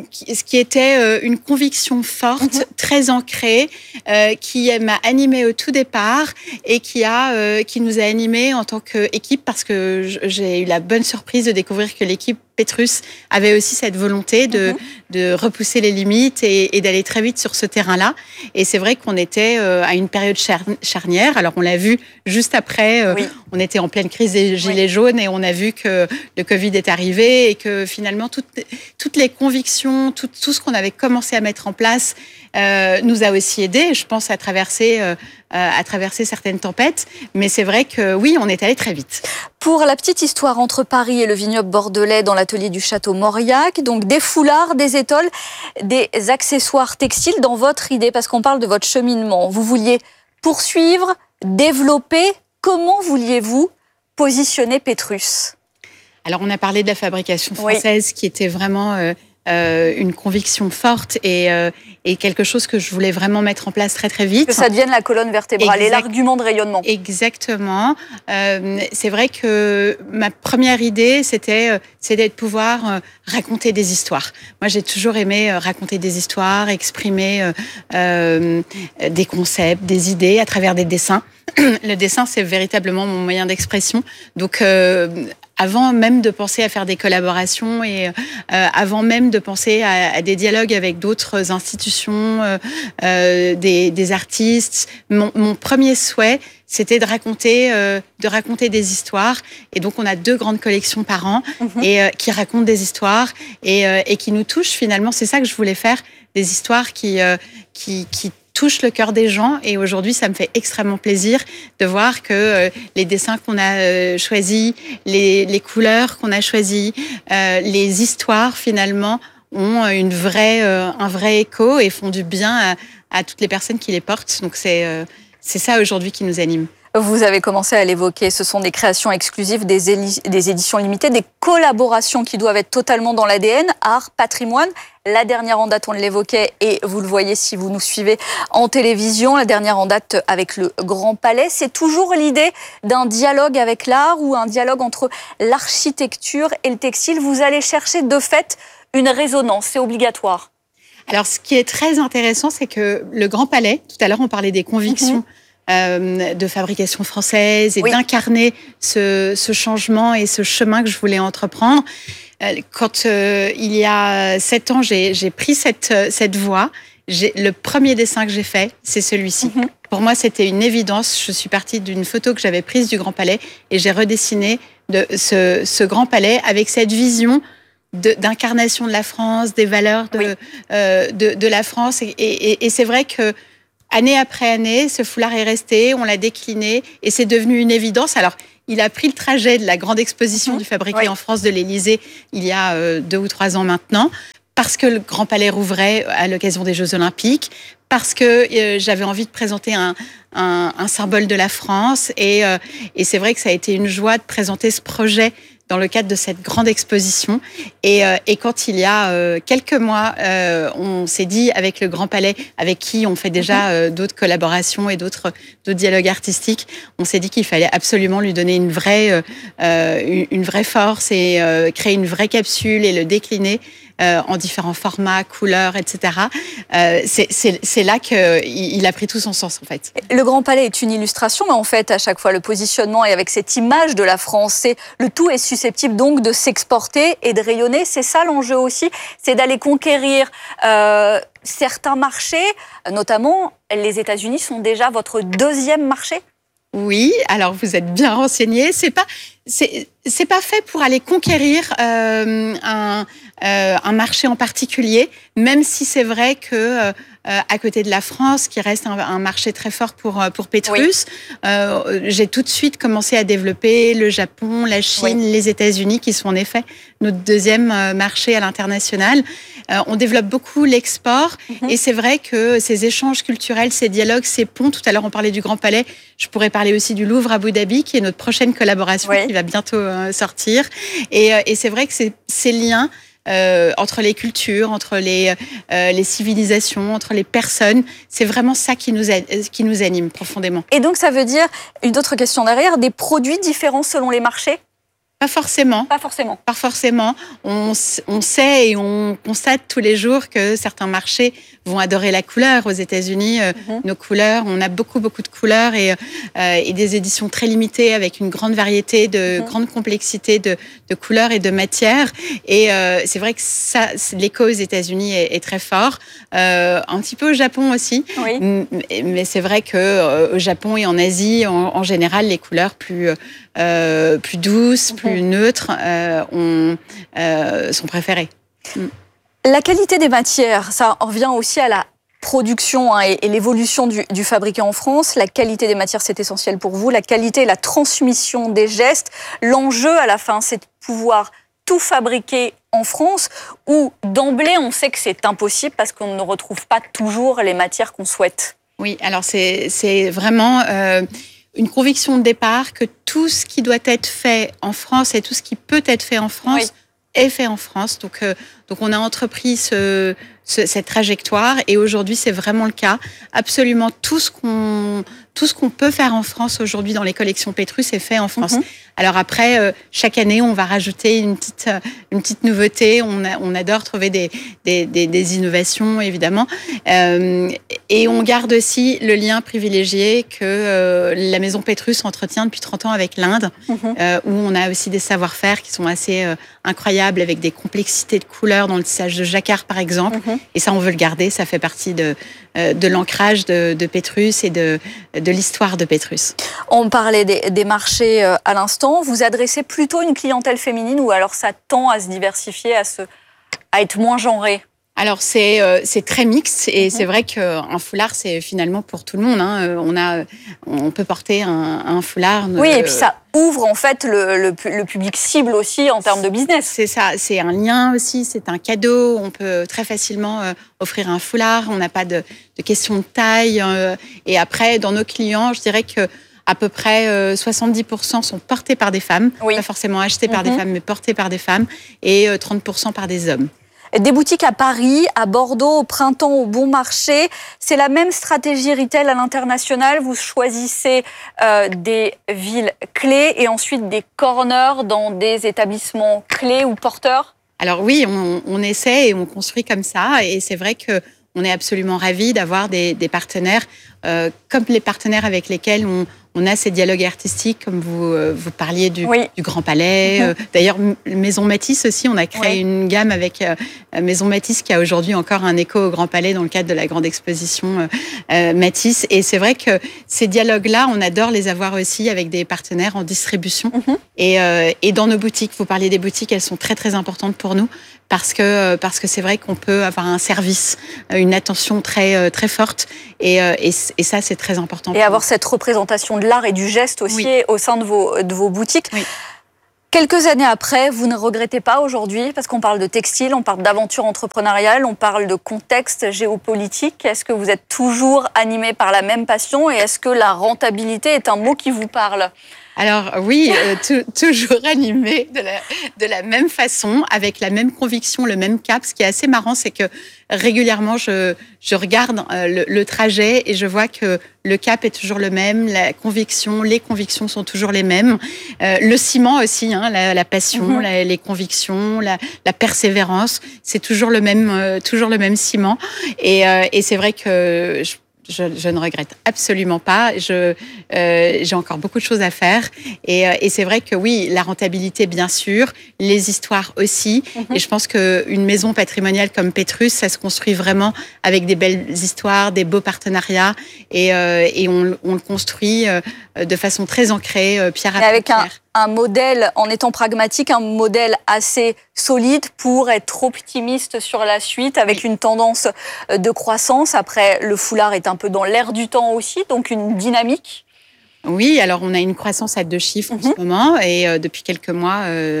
était une conviction forte, très ancrée, qui m'a animée au tout départ et qui nous a animés en tant qu'équipe, parce que j'ai eu la bonne surprise de découvrir que l'équipe Petrus avait aussi cette volonté de repousser les limites et d'aller très vite sur ce terrain-là. Et c'est vrai qu'on était à une période charnière. Alors, on l'a vu juste après, on était en pleine crise des Gilets jaunes et on a vu que le Covid est arrivé et que finalement, toutes les convictions, tout ce qu'on avait commencé à mettre en place nous a aussi aidés, je pense, à traverser certaines tempêtes. Mais c'est vrai que oui, on est allé très vite. Pour la petite histoire, entre Paris et le vignoble bordelais, dans l'atelier du château Mauriac, donc des foulards, des étoles, des accessoires textiles, dans votre idée, parce qu'on parle de votre cheminement. Vous vouliez poursuivre, développer. Comment vouliez-vous positionner Petrus ? Alors, on a parlé de la fabrication française qui était vraiment une conviction forte et quelque chose que je voulais vraiment mettre en place très très vite. Que ça devienne la colonne vertébrale et l'argument de rayonnement. Exactement. C'est vrai que ma première idée, c'était de pouvoir raconter des histoires. Moi, j'ai toujours aimé raconter des histoires, exprimer des concepts, des idées à travers des dessins. Le dessin, c'est véritablement mon moyen d'expression. Donc, avant même de penser à faire des collaborations et avant même de penser à des dialogues avec d'autres institutions, des artistes, mon premier souhait, c'était de raconter des histoires. Et donc, on a 2 grandes collections par an et qui racontent des histoires et qui nous touchent. Finalement, c'est ça que je voulais faire, des histoires qui touche le cœur des gens. Et aujourd'hui, ça me fait extrêmement plaisir de voir que les dessins qu'on a choisis, les couleurs qu'on a choisies, les histoires, finalement, ont un vrai écho et font du bien à toutes les personnes qui les portent. Donc, c'est ça aujourd'hui qui nous anime. Vous avez commencé à l'évoquer, ce sont des créations exclusives, des éditions limitées, des collaborations qui doivent être totalement dans l'ADN, art, patrimoine. La dernière en date, on l'évoquait, et vous le voyez si vous nous suivez en télévision, la dernière en date avec le Grand Palais. C'est toujours l'idée d'un dialogue avec l'art ou un dialogue entre l'architecture et le textile. Vous allez chercher de fait une résonance, c'est obligatoire. Alors, ce qui est très intéressant, c'est que le Grand Palais, tout à l'heure, on parlait des convictions de fabrication française et d'incarner ce changement et ce chemin que je voulais entreprendre. Quand il y a 7 ans, j'ai pris cette voie, le premier dessin que j'ai fait, c'est celui-ci. Pour moi, c'était une évidence. Je suis partie d'une photo que j'avais prise du Grand Palais et j'ai redessiné ce Grand Palais avec cette vision d'incarnation de la France, des valeurs de la France. Et c'est vrai que année après année, ce foulard est resté, on l'a décliné et c'est devenu une évidence. Alors, il a pris le trajet de la grande exposition du Fabriqué en France de l'Élysée il y a 2 ou 3 ans maintenant, parce que le Grand Palais rouvrait à l'occasion des Jeux Olympiques, parce que j'avais envie de présenter un symbole de la France. Et c'est vrai que ça a été une joie de présenter ce projet dans le cadre de cette grande exposition. Et quand il y a quelques mois, on s'est dit avec le Grand Palais, avec qui on fait déjà d'autres collaborations et d'autres dialogues artistiques, on s'est dit qu'il fallait absolument lui donner une vraie force et créer une vraie capsule et le décliner en différents formats, couleurs, etc. C'est là qu'il a pris tout son sens, en fait. Le Grand Palais est une illustration, mais en fait, à chaque fois, le positionnement et avec cette image de la France, le tout est susceptible donc de s'exporter et de rayonner. C'est ça l'enjeu aussi, c'est d'aller conquérir certains marchés, notamment les États-Unis sont déjà votre 2e marché. Oui, alors vous êtes bien renseigné. C'est pas fait pour aller conquérir un marché en particulier, même si c'est vrai que à côté de la France, qui reste un marché très fort pour Pétrus, j'ai tout de suite commencé à développer le Japon, la Chine, les États-Unis, qui sont en effet notre 2e marché à l'international. On développe beaucoup l'export et c'est vrai que ces échanges culturels, ces dialogues, ces ponts, tout à l'heure on parlait du Grand Palais, je pourrais parler aussi du Louvre Abu Dhabi, qui est notre prochaine collaboration qui va bientôt sortir. Et c'est vrai que ces liens entre les cultures, entre les civilisations, entre les personnes, c'est vraiment ça qui nous anime profondément. Et donc ça veut dire, une autre question derrière, des produits différents selon les marchés ? Pas forcément. Pas forcément. Pas forcément. On sait et on constate tous les jours que certains marchés vont adorer la couleur. Aux États-Unis, nos couleurs, on a beaucoup de couleurs et des éditions très limitées avec une grande variété, grande complexité de couleurs et de matières. Et c'est vrai que ça, l'écho aux États-Unis est très fort. Un petit peu au Japon aussi. Oui. Mais c'est vrai que au Japon et en Asie, en général, les couleurs plus douces, plus neutres sont préférées. La qualité des matières, ça revient aussi à la production et l'évolution du fabriqué en France. La qualité des matières, c'est essentiel pour vous. La qualité et la transmission des gestes. L'enjeu à la fin, c'est de pouvoir tout fabriquer en France, où d'emblée, on sait que c'est impossible parce qu'on ne retrouve pas toujours les matières qu'on souhaite. Oui, alors c'est vraiment une conviction de départ que tout ce qui doit être fait en France et tout ce qui peut être fait en France est fait en France. Donc on a entrepris cette trajectoire et aujourd'hui, c'est vraiment le cas. Absolument tout ce qu'on peut faire en France aujourd'hui dans les collections Pétrus est fait en France. Alors après, chaque année, on va rajouter une petite nouveauté. On adore trouver des innovations, évidemment. Et on garde aussi le lien privilégié que la maison Pétrus entretient depuis 30 ans avec l'Inde, où on a aussi des savoir-faire qui sont assez incroyables, avec des complexités de couleurs dans le tissage de jacquard, par exemple. Et ça, on veut le garder. Ça fait partie de l'ancrage de Pétrus et de l'histoire de Pétrus. On parlait des marchés à l'instant. Vous adressez plutôt une clientèle féminine ou alors ça tend à se diversifier, à être moins genré? Alors c'est très mixte et c'est vrai qu'un foulard c'est finalement pour tout le monde. On peut porter un foulard. Oui, et puis ça ouvre en fait le public cible aussi en termes de business. C'est ça, c'est un lien aussi, c'est un cadeau. On peut très facilement offrir un foulard. On n'a pas de question de taille. Et après, dans nos clients, je dirais que à peu près 70% sont portés par des femmes, pas forcément achetés par des femmes, mais portés par des femmes, et 30% par des hommes. Des boutiques à Paris, à Bordeaux, au Printemps, au Bon Marché. C'est la même stratégie retail à l'international. Vous choisissez des villes clés et ensuite des corners dans des établissements clés ou porteurs? Alors oui, on essaie et on construit comme ça. Et c'est vrai qu'on est absolument ravis d'avoir des partenaires comme les partenaires avec lesquels on a ces dialogues artistiques, comme vous parliez du Grand Palais. D'ailleurs, Maison Matisse aussi, on a créé une gamme avec Maison Matisse qui a aujourd'hui encore un écho au Grand Palais dans le cadre de la grande exposition Matisse. Et c'est vrai que ces dialogues-là, on adore les avoir aussi avec des partenaires en distribution. Et dans nos boutiques, vous parliez des boutiques, elles sont très très importantes pour nous parce que c'est vrai qu'on peut avoir un service, une attention très très forte. Et ça, c'est très important. Et avoir cette représentation de l'art et du geste aussi au sein de vos boutiques. Quelques années après, vous ne regrettez pas aujourd'hui, parce qu'on parle de textile, on parle d'aventure entrepreneuriale, on parle de contexte géopolitique. Est-ce que vous êtes toujours animé par la même passion et est-ce que la rentabilité est un mot qui vous parle ? Alors oui, toujours animé de la même façon, avec la même conviction, le même cap. Ce qui est assez marrant, c'est que régulièrement, je regarde le trajet et je vois que le cap est toujours le même, les convictions sont toujours les mêmes. Le ciment aussi, la passion, les convictions, la persévérance, c'est toujours le même ciment. Et c'est vrai que je ne regrette absolument pas. J'ai encore beaucoup de choses à faire. Et c'est vrai que oui, la rentabilité, bien sûr, les histoires aussi. Et je pense qu'une maison patrimoniale comme Petrus, ça se construit vraiment avec des belles histoires, des beaux partenariats. Et on le construit de façon très ancrée, pierre à pierre. Un modèle, en étant pragmatique, un modèle assez solide pour être optimiste sur la suite, avec une tendance de croissance. Après, le foulard est un peu dans l'air du temps aussi, donc une dynamique. Oui, alors on a une croissance à 2 chiffres en ce moment et depuis quelques mois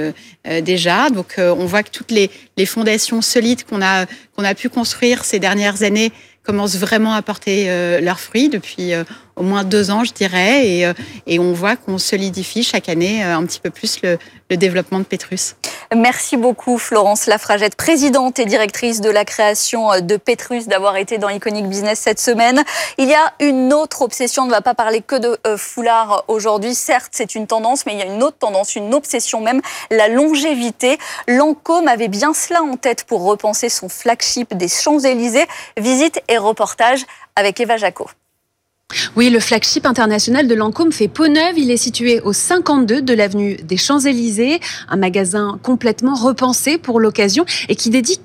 déjà. Donc on voit que toutes les fondations solides qu'on a pu construire ces dernières années commencent vraiment à porter leurs fruits depuis au moins 2 ans, je dirais. Et on voit qu'on solidifie chaque année un petit peu plus le développement de Petrus. Merci beaucoup Florence Lafragette, présidente et directrice de la création de Petrus, d'avoir été dans Iconic Business cette semaine. Il y a une autre obsession, on ne va pas parler que de foulard aujourd'hui. Certes, c'est une tendance, mais il y a une autre tendance, une obsession même, la longévité. Lancôme avait bien cela en tête pour repenser son flagship des Champs-Élysées. Visite et reportage avec Eva Jacot. Oui, le flagship international de Lancôme fait peau neuve. Il est situé au 52 de l'avenue des Champs-Élysées, un magasin complètement repensé pour l'occasion et qui dédie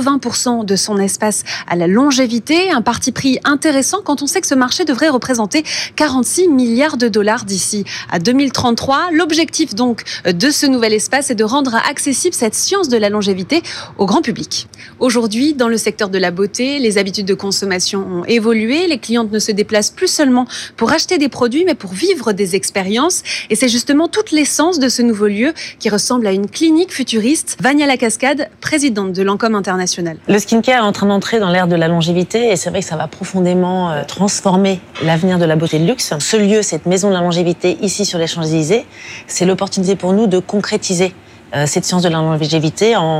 80% de son espace à la longévité. Un parti pris intéressant quand on sait que ce marché devrait représenter 46 milliards de dollars d'ici à 2033. L'objectif donc de ce nouvel espace est de rendre accessible cette science de la longévité au grand public. Aujourd'hui, dans le secteur de la beauté, les habitudes de consommation ont évolué. Les clientes ne se déplacent plus seulement pour acheter des produits, mais pour vivre des expériences. Et c'est justement toute l'essence de ce nouveau lieu qui ressemble à une clinique futuriste. Vania Lacascade, présidente de Lancôme International. Le skincare est en train d'entrer dans l'ère de la longévité et c'est vrai que ça va profondément transformer l'avenir de la beauté de luxe. Ce lieu, cette maison de la longévité ici sur les Champs-Élysées, c'est l'opportunité pour nous de concrétiser cette science de la longévité en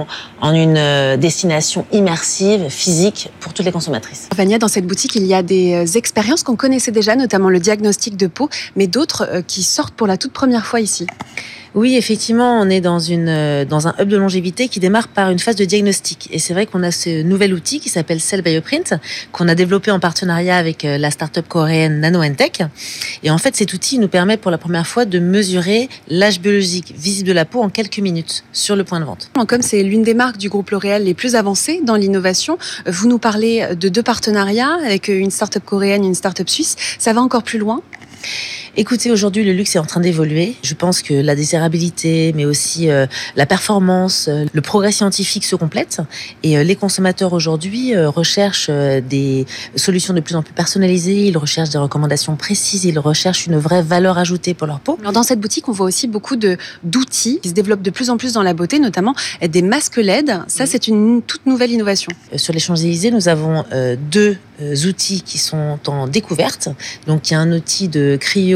une destination immersive, physique pour toutes les consommatrices. Vania, dans cette boutique, il y a des expériences qu'on connaissait déjà, notamment le diagnostic de peau, mais d'autres qui sortent pour la toute première fois ici. Oui, effectivement, on est dans un hub de longévité qui démarre par une phase de diagnostic. Et c'est vrai qu'on a ce nouvel outil qui s'appelle Cell Bioprint, qu'on a développé en partenariat avec la start-up coréenne NanoEntech. Et en fait, cet outil nous permet pour la première fois de mesurer l'âge biologique visible de la peau en quelques minutes sur le point de vente. Comme c'est l'une des marques du groupe L'Oréal les plus avancées dans l'innovation, vous nous parlez de 2 partenariats avec une start-up coréenne et une start-up suisse. Ça va encore plus loin ? Écoutez, aujourd'hui, le luxe est en train d'évoluer. Je pense que la désirabilité, mais aussi la performance, le progrès scientifique se complètent. Et les consommateurs aujourd'hui recherchent des solutions de plus en plus personnalisées. Ils recherchent des recommandations précises. Ils recherchent une vraie valeur ajoutée pour leur peau. Alors dans cette boutique, on voit aussi beaucoup d'outils qui se développent de plus en plus dans la beauté, notamment des masques LED. Ça, c'est une toute nouvelle innovation. Sur les Champs-Élysées, nous avons 2 outils qui sont en découverte. Donc, il y a un outil de cryo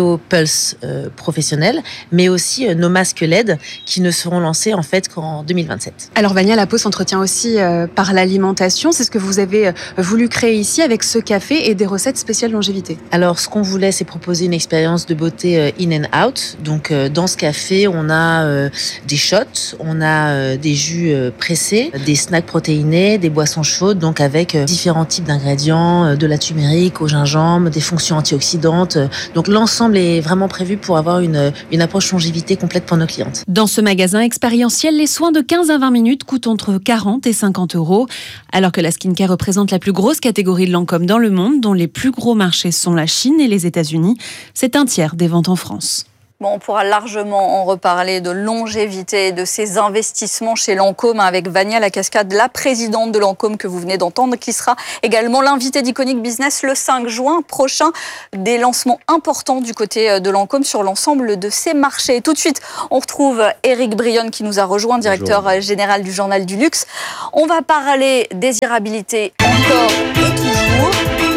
nos Pulse professionnels, mais aussi nos masques LED qui ne seront lancés en fait qu'en 2027. Alors Vania, la peau s'entretient aussi par l'alimentation. C'est ce que vous avez voulu créer ici avec ce café et des recettes spéciales longévité. Alors ce qu'on voulait, c'est proposer une expérience de beauté in and out. Donc dans ce café, on a des shots, on a des jus pressés, des snacks protéinés, des boissons chaudes, donc avec différents types d'ingrédients, de la turmérique au gingembre, des fonctions antioxydantes. Donc l'ensemble est vraiment prévu pour avoir une approche longévité complète pour nos clientes. Dans ce magasin expérientiel, les soins de 15 à 20 minutes coûtent entre 40 et 50 €, alors que la skincare représente la plus grosse catégorie de Lancôme dans le monde, dont les plus gros marchés sont la Chine et les États-Unis. C'est un tiers des ventes en France. Bon, on pourra largement en reparler de longévité et de ces investissements chez Lancôme avec Vania Lacascade, la présidente de Lancôme que vous venez d'entendre, qui sera également l'invitée d'Iconic Business le 5 juin prochain. Des lancements importants du côté de Lancôme sur l'ensemble de ces marchés. Et tout de suite, on retrouve Éric Brionne qui nous a rejoint, directeur général du Journal du Luxe. On va parler désirabilité encore et toujours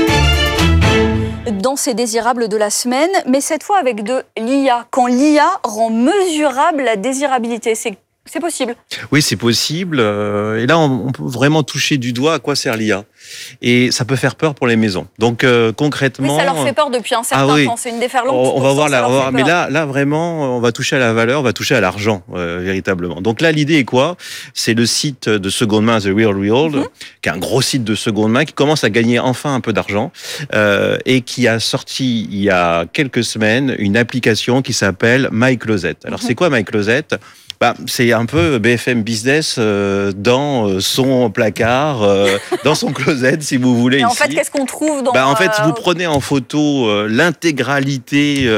dans ces désirables de la semaine, mais cette fois avec de l'IA. Quand l'IA rend mesurable la désirabilité, c'est possible. Oui, c'est possible. Et là, on peut vraiment toucher du doigt à quoi sert l'IA. Et ça peut faire peur pour les maisons. Donc concrètement, oui, ça leur fait peur depuis un certain temps. C'est une déferlante. On va voir là. Mais là vraiment, on va toucher à la valeur, on va toucher à l'argent véritablement. Donc là, l'idée est quoi ? C'est le site de seconde main The Real Real, qui est un gros site de seconde main qui commence à gagner enfin un peu d'argent et qui a sorti il y a quelques semaines une application qui s'appelle My Closet. Alors c'est quoi My Closet ? C'est un peu BFM Business dans son placard, dans son closet, si vous voulez. Et en fait, qu'est-ce qu'on trouve dans... En fait, vous prenez en photo l'intégralité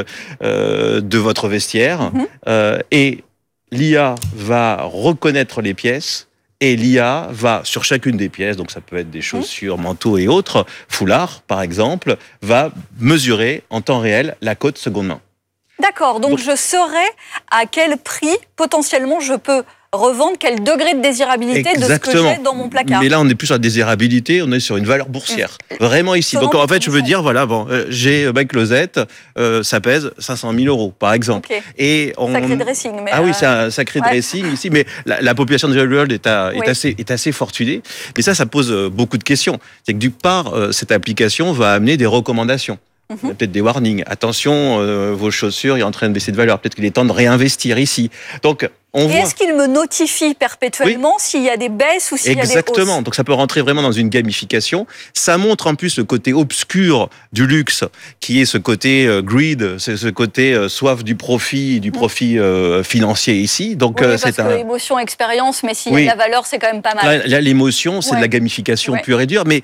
de votre vestiaire et l'IA va reconnaître les pièces et l'IA va, sur chacune des pièces, donc ça peut être des chaussures, manteaux et autres, foulards par exemple, va mesurer en temps réel la cote seconde main. D'accord, donc je saurais à quel prix potentiellement je peux revendre, quel degré de désirabilité de ce que j'ai dans mon placard. Mais là, on n'est plus sur la désirabilité, on est sur une valeur boursière. Vraiment ici. Donc en fait, je veux dire, voilà, j'ai My Closet, ça pèse 500 000 € par exemple. Okay. Et sacré dressing. Mais oui, c'est un sacré dressing ici, mais la population de The World est assez fortunée. Mais ça pose beaucoup de questions. C'est que d'une part, cette application va amener des recommandations. Il y a peut-être des warnings. Attention, vos chaussures, il est en train de baisser de valeur. Peut-être qu'il est temps de réinvestir ici. Donc, est-ce qu'il me notifie perpétuellement s'il y a des baisses ou s'il y a des hausses ? Exactement. Donc, ça peut rentrer vraiment dans une gamification. Ça montre en plus le côté obscur du luxe, qui est ce côté greed, c'est ce côté soif du profit financier ici. Donc, parce que émotion, expérience, mais s'il y a de la valeur, c'est quand même pas mal. Là l'émotion, c'est de la gamification pure et dure. Mais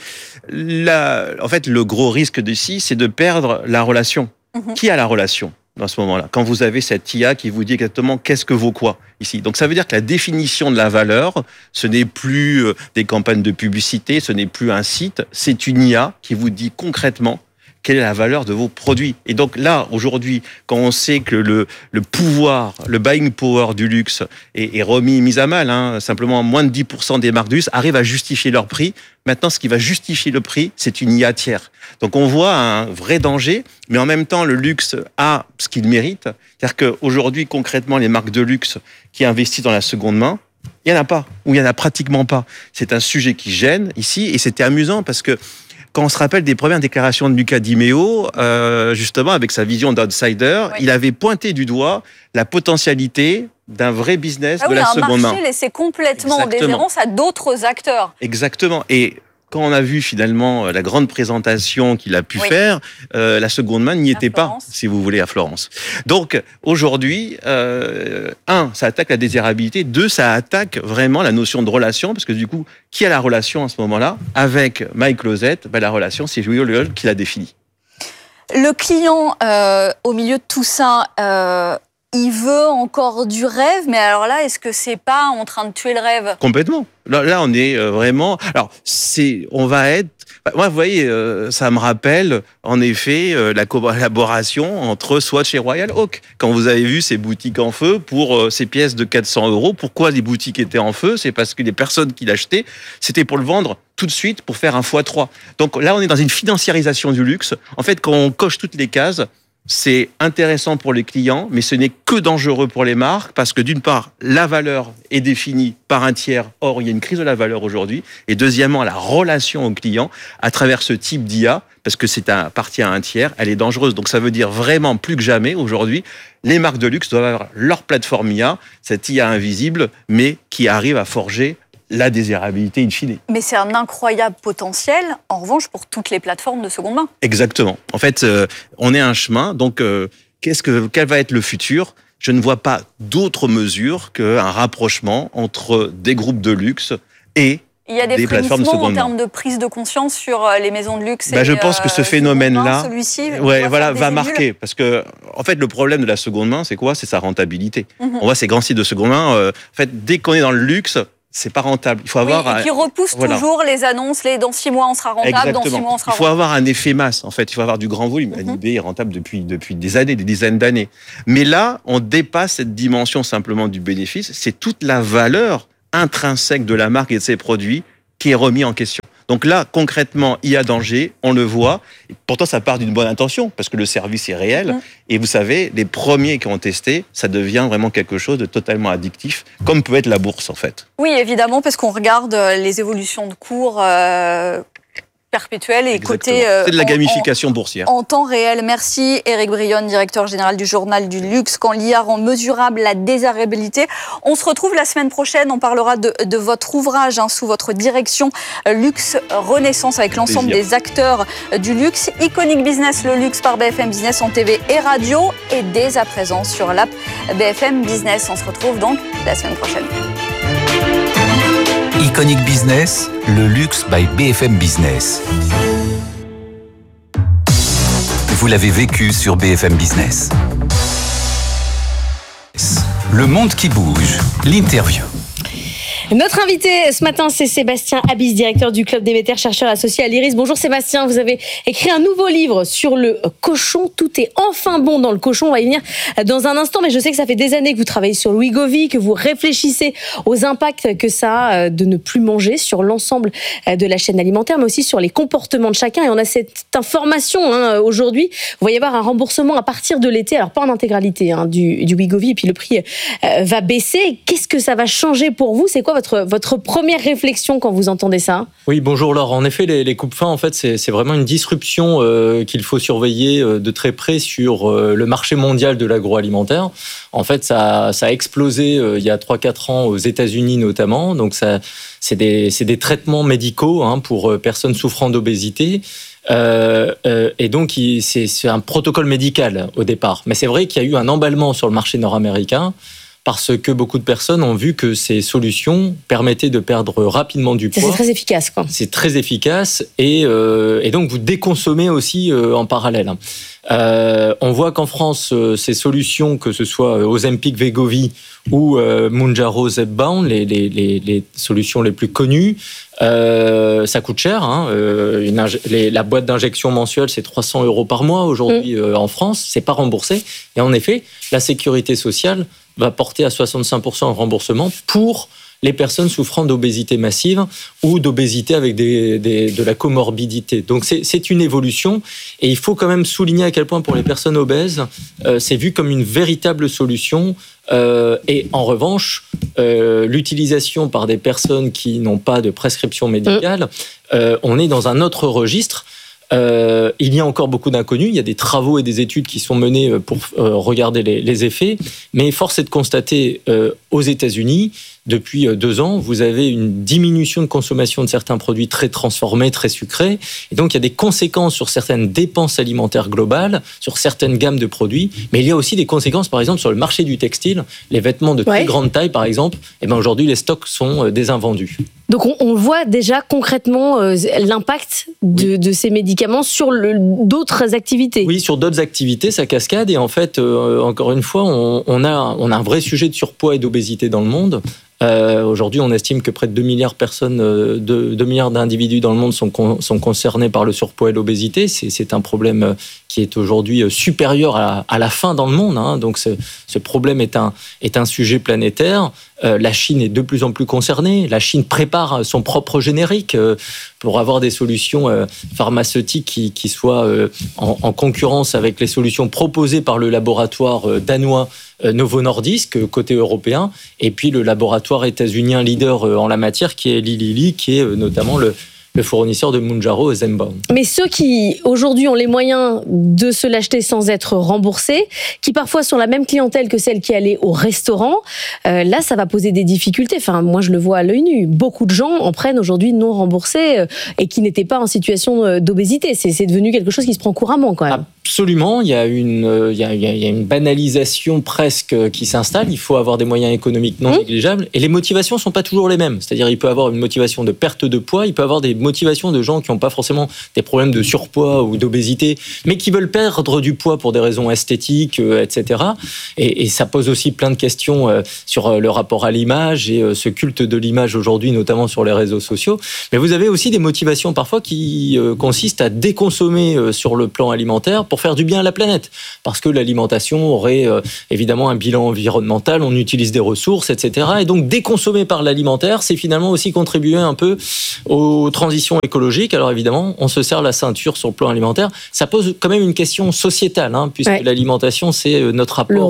là, en fait, le gros risque d'ici, c'est de perdre la relation. Qui a la relation dans ce moment-là, quand vous avez cette IA qui vous dit exactement qu'est-ce que vaut quoi ici. Donc ça veut dire que la définition de la valeur, ce n'est plus des campagnes de publicité, ce n'est plus un site, c'est une IA qui vous dit concrètement quelle est la valeur de vos produits. Et donc là, aujourd'hui, quand on sait que le pouvoir, le buying power du luxe est mis à mal, simplement moins de 10% des marques de luxe arrivent à justifier leur prix. Maintenant, ce qui va justifier le prix, c'est une IA tiers. Donc on voit un vrai danger, mais en même temps, le luxe a ce qu'il mérite. C'est-à-dire qu'aujourd'hui, concrètement, les marques de luxe qui investissent dans la seconde main, il n'y en a pas, ou il n'y en a pratiquement pas. C'est un sujet qui gêne ici, et c'était amusant parce que quand on se rappelle des premières déclarations de Luca Di Meo, justement, avec sa vision d'outsider, il avait pointé du doigt la potentialité d'un vrai business de la seconde main. Un marché laissé complètement en déshérence à d'autres acteurs. Exactement. Et quand on a vu finalement la grande présentation qu'il a pu faire, la seconde main n'y était pas, si vous voulez, à Florence. Donc aujourd'hui, ça attaque la désirabilité. 2, ça attaque vraiment la notion de relation, parce que du coup, qui a la relation à ce moment-là avec My Closet ? La relation, c'est Real qui la définit. Le client, au milieu de tout ça, il veut encore du rêve, mais alors là, est-ce que c'est pas en train de tuer le rêve ? Complètement. Là, on est vraiment... Alors, on va être... Moi, vous voyez, ça me rappelle, en effet, la collaboration entre Swatch et Royal Oak. Quand vous avez vu ces boutiques en feu pour ces pièces de 400 €, pourquoi les boutiques étaient en feu ? C'est parce que les personnes qui l'achetaient, c'était pour le vendre tout de suite, pour faire un x3. Donc là, on est dans une financiarisation du luxe. En fait, quand on coche toutes les cases, c'est intéressant pour les clients, mais ce n'est que dangereux pour les marques parce que d'une part, la valeur est définie par un tiers. Or, il y a une crise de la valeur aujourd'hui. Et deuxièmement, la relation au client à travers ce type d'IA, parce que appartient à un tiers, elle est dangereuse. Donc, ça veut dire vraiment plus que jamais aujourd'hui, les marques de luxe doivent avoir leur plateforme IA, cette IA invisible, mais qui arrive à forger la désirabilité in fine. Mais c'est un incroyable potentiel, en revanche, pour toutes les plateformes de seconde main. Exactement. En fait, on est à un chemin. Donc, quel va être le futur ? Je ne vois pas d'autre mesure qu'un rapprochement entre des groupes de luxe et il y a des plateformes de frémissements seconde main. en termes de prise de conscience sur les maisons de luxe. Je pense que ce phénomène-là, celui-ci, va marquer. Parce que, en fait, le problème de la seconde main, c'est quoi ? C'est sa rentabilité. On voit ces grands sites de seconde main. En fait, dès qu'on est dans le luxe, c'est pas rentable. Il faut avoir et qui repousse toujours les annonces. Dans 6 mois, on sera rentable. Exactement. Dans 6 mois, on sera Il faut avoir un effet masse. En fait, il faut avoir du grand volume. L'idée est rentable depuis des années, des dizaines d'années. Mais là, on dépasse cette dimension simplement du bénéfice. C'est toute la valeur intrinsèque de la marque et de ses produits qui est remis en question. Donc là, concrètement, il y a danger, on le voit. Et pourtant, ça part d'une bonne intention, parce que le service est réel. Et vous savez, les premiers qui ont testé, ça devient vraiment quelque chose de totalement addictif, comme peut être la bourse, en fait. Oui, évidemment, parce qu'on regarde les évolutions de cours perpétuelle et côté c'est de la gamification boursière. En temps réel. Merci Éric Brionne, directeur général du Journal du Luxe. Quand l'IA rend mesurable la désirabilité. On se retrouve la semaine prochaine. On parlera de votre ouvrage sous votre direction Luxe Renaissance avec l'ensemble des acteurs du luxe. Iconic Business, le luxe par BFM Business en TV et radio et dès à présent sur l'app BFM Business. On se retrouve donc la semaine prochaine. Iconic Business, le luxe by BFM Business. Vous l'avez vécu sur BFM Business. Le monde qui bouge, l'interview. Notre invité ce matin, c'est Sébastien Abyss, directeur du Club Déméter, chercheur associé à l'IRIS. Bonjour Sébastien, vous avez écrit un nouveau livre sur le cochon. Tout est enfin bon dans le cochon. On va y venir dans un instant, mais je sais que ça fait des années que vous travaillez sur le Wegovy, que vous réfléchissez aux impacts que ça a de ne plus manger sur l'ensemble de la chaîne alimentaire, mais aussi sur les comportements de chacun. Et on a cette information aujourd'hui. Il va y avoir un remboursement à partir de l'été, alors pas en intégralité du Wegovy, et puis le prix va baisser. Qu'est-ce que ça va changer pour vous ? C'est quoi votre première réflexion quand vous entendez ça ? Oui, bonjour Laure. En effet, les coupes-fins, en fait, c'est vraiment une disruption qu'il faut surveiller de très près sur le marché mondial de l'agroalimentaire. En fait, ça a explosé il y a 3-4 ans aux États-Unis notamment. Donc, c'est des traitements médicaux pour personnes souffrant d'obésité. Et donc, c'est un protocole médical au départ. Mais c'est vrai qu'il y a eu un emballement sur le marché nord-américain parce que beaucoup de personnes ont vu que ces solutions permettaient de perdre rapidement du poids. C'est très efficace, quoi. C'est très efficace et donc vous déconsommez aussi en parallèle. On voit qu'en France, ces solutions, que ce soit Ozempic, Wegovy ou Mounjaro, Zepbound, les solutions les plus connues, ça coûte cher. La boîte d'injection mensuelle, c'est 300 € par mois aujourd'hui en France. C'est pas remboursé. Et en effet, la sécurité sociale va porter à 65% en remboursement pour les personnes souffrant d'obésité massive ou d'obésité avec de la comorbidité. Donc c'est une évolution et il faut quand même souligner à quel point pour les personnes obèses, c'est vu comme une véritable solution. Et en revanche, l'utilisation par des personnes qui n'ont pas de prescription médicale, on est dans un autre registre. Il y a encore beaucoup d'inconnus. Il y a des travaux et des études qui sont menés pour regarder les effets. Mais force est de constater aux États-Unis, depuis 2 ans, vous avez une diminution de consommation de certains produits très transformés, très sucrés. Et donc, il y a des conséquences sur certaines dépenses alimentaires globales, sur certaines gammes de produits. Mais il y a aussi des conséquences, par exemple, sur le marché du textile. Les vêtements de très grande taille, par exemple, aujourd'hui, les stocks sont désinvendus. Donc, on voit déjà concrètement l'impact de ces médicaments sur d'autres activités. Oui, sur d'autres activités, ça cascade. Et en fait, encore une fois, on a un vrai sujet de surpoids et d'obésité dans le monde. Aujourd'hui, on estime que près de 2 milliards de personnes, 2 milliards d'individus dans le monde sont concernés par le surpoids et l'obésité. C'est un problème qui est aujourd'hui supérieure à la faim dans le monde. Hein. Donc ce problème est un sujet planétaire. La Chine est de plus en plus concernée. La Chine prépare son propre générique pour avoir des solutions pharmaceutiques qui soient en concurrence avec les solutions proposées par le laboratoire danois Novo Nordisk, côté européen, et puis le laboratoire états-unien leader en la matière qui est Eli Lilly, qui est notamment le fournisseur de Mounjaro et Zhenbao. Mais ceux qui, aujourd'hui, ont les moyens de se l'acheter sans être remboursés, qui parfois sont la même clientèle que celle qui allait au restaurant, là, ça va poser des difficultés. Enfin, moi, je le vois à l'œil nu. Beaucoup de gens en prennent aujourd'hui non remboursés et qui n'étaient pas en situation d'obésité. C'est devenu quelque chose qui se prend couramment, quand même. Absolument, il y a une banalisation presque qui s'installe. Il faut avoir des moyens économiques non négligeables. Et les motivations ne sont pas toujours les mêmes. C'est-à-dire, il peut avoir une motivation de perte de poids, il peut avoir des motivations de gens qui n'ont pas forcément des problèmes de surpoids ou d'obésité, mais qui veulent perdre du poids pour des raisons esthétiques, etc. Et ça pose aussi plein de questions sur le rapport à l'image et ce culte de l'image aujourd'hui, notamment sur les réseaux sociaux. Mais vous avez aussi des motivations parfois qui consistent à déconsommer sur le plan alimentaire pour faire du bien à la planète. Parce que l'alimentation aurait évidemment un bilan environnemental, on utilise des ressources, etc. Et donc déconsommer par l'alimentaire, c'est finalement aussi contribuer un peu aux transitions écologiques. Alors évidemment, on se serre la ceinture sur le plan alimentaire. Ça pose quand même une question sociétale, puisque l'alimentation, c'est notre rapport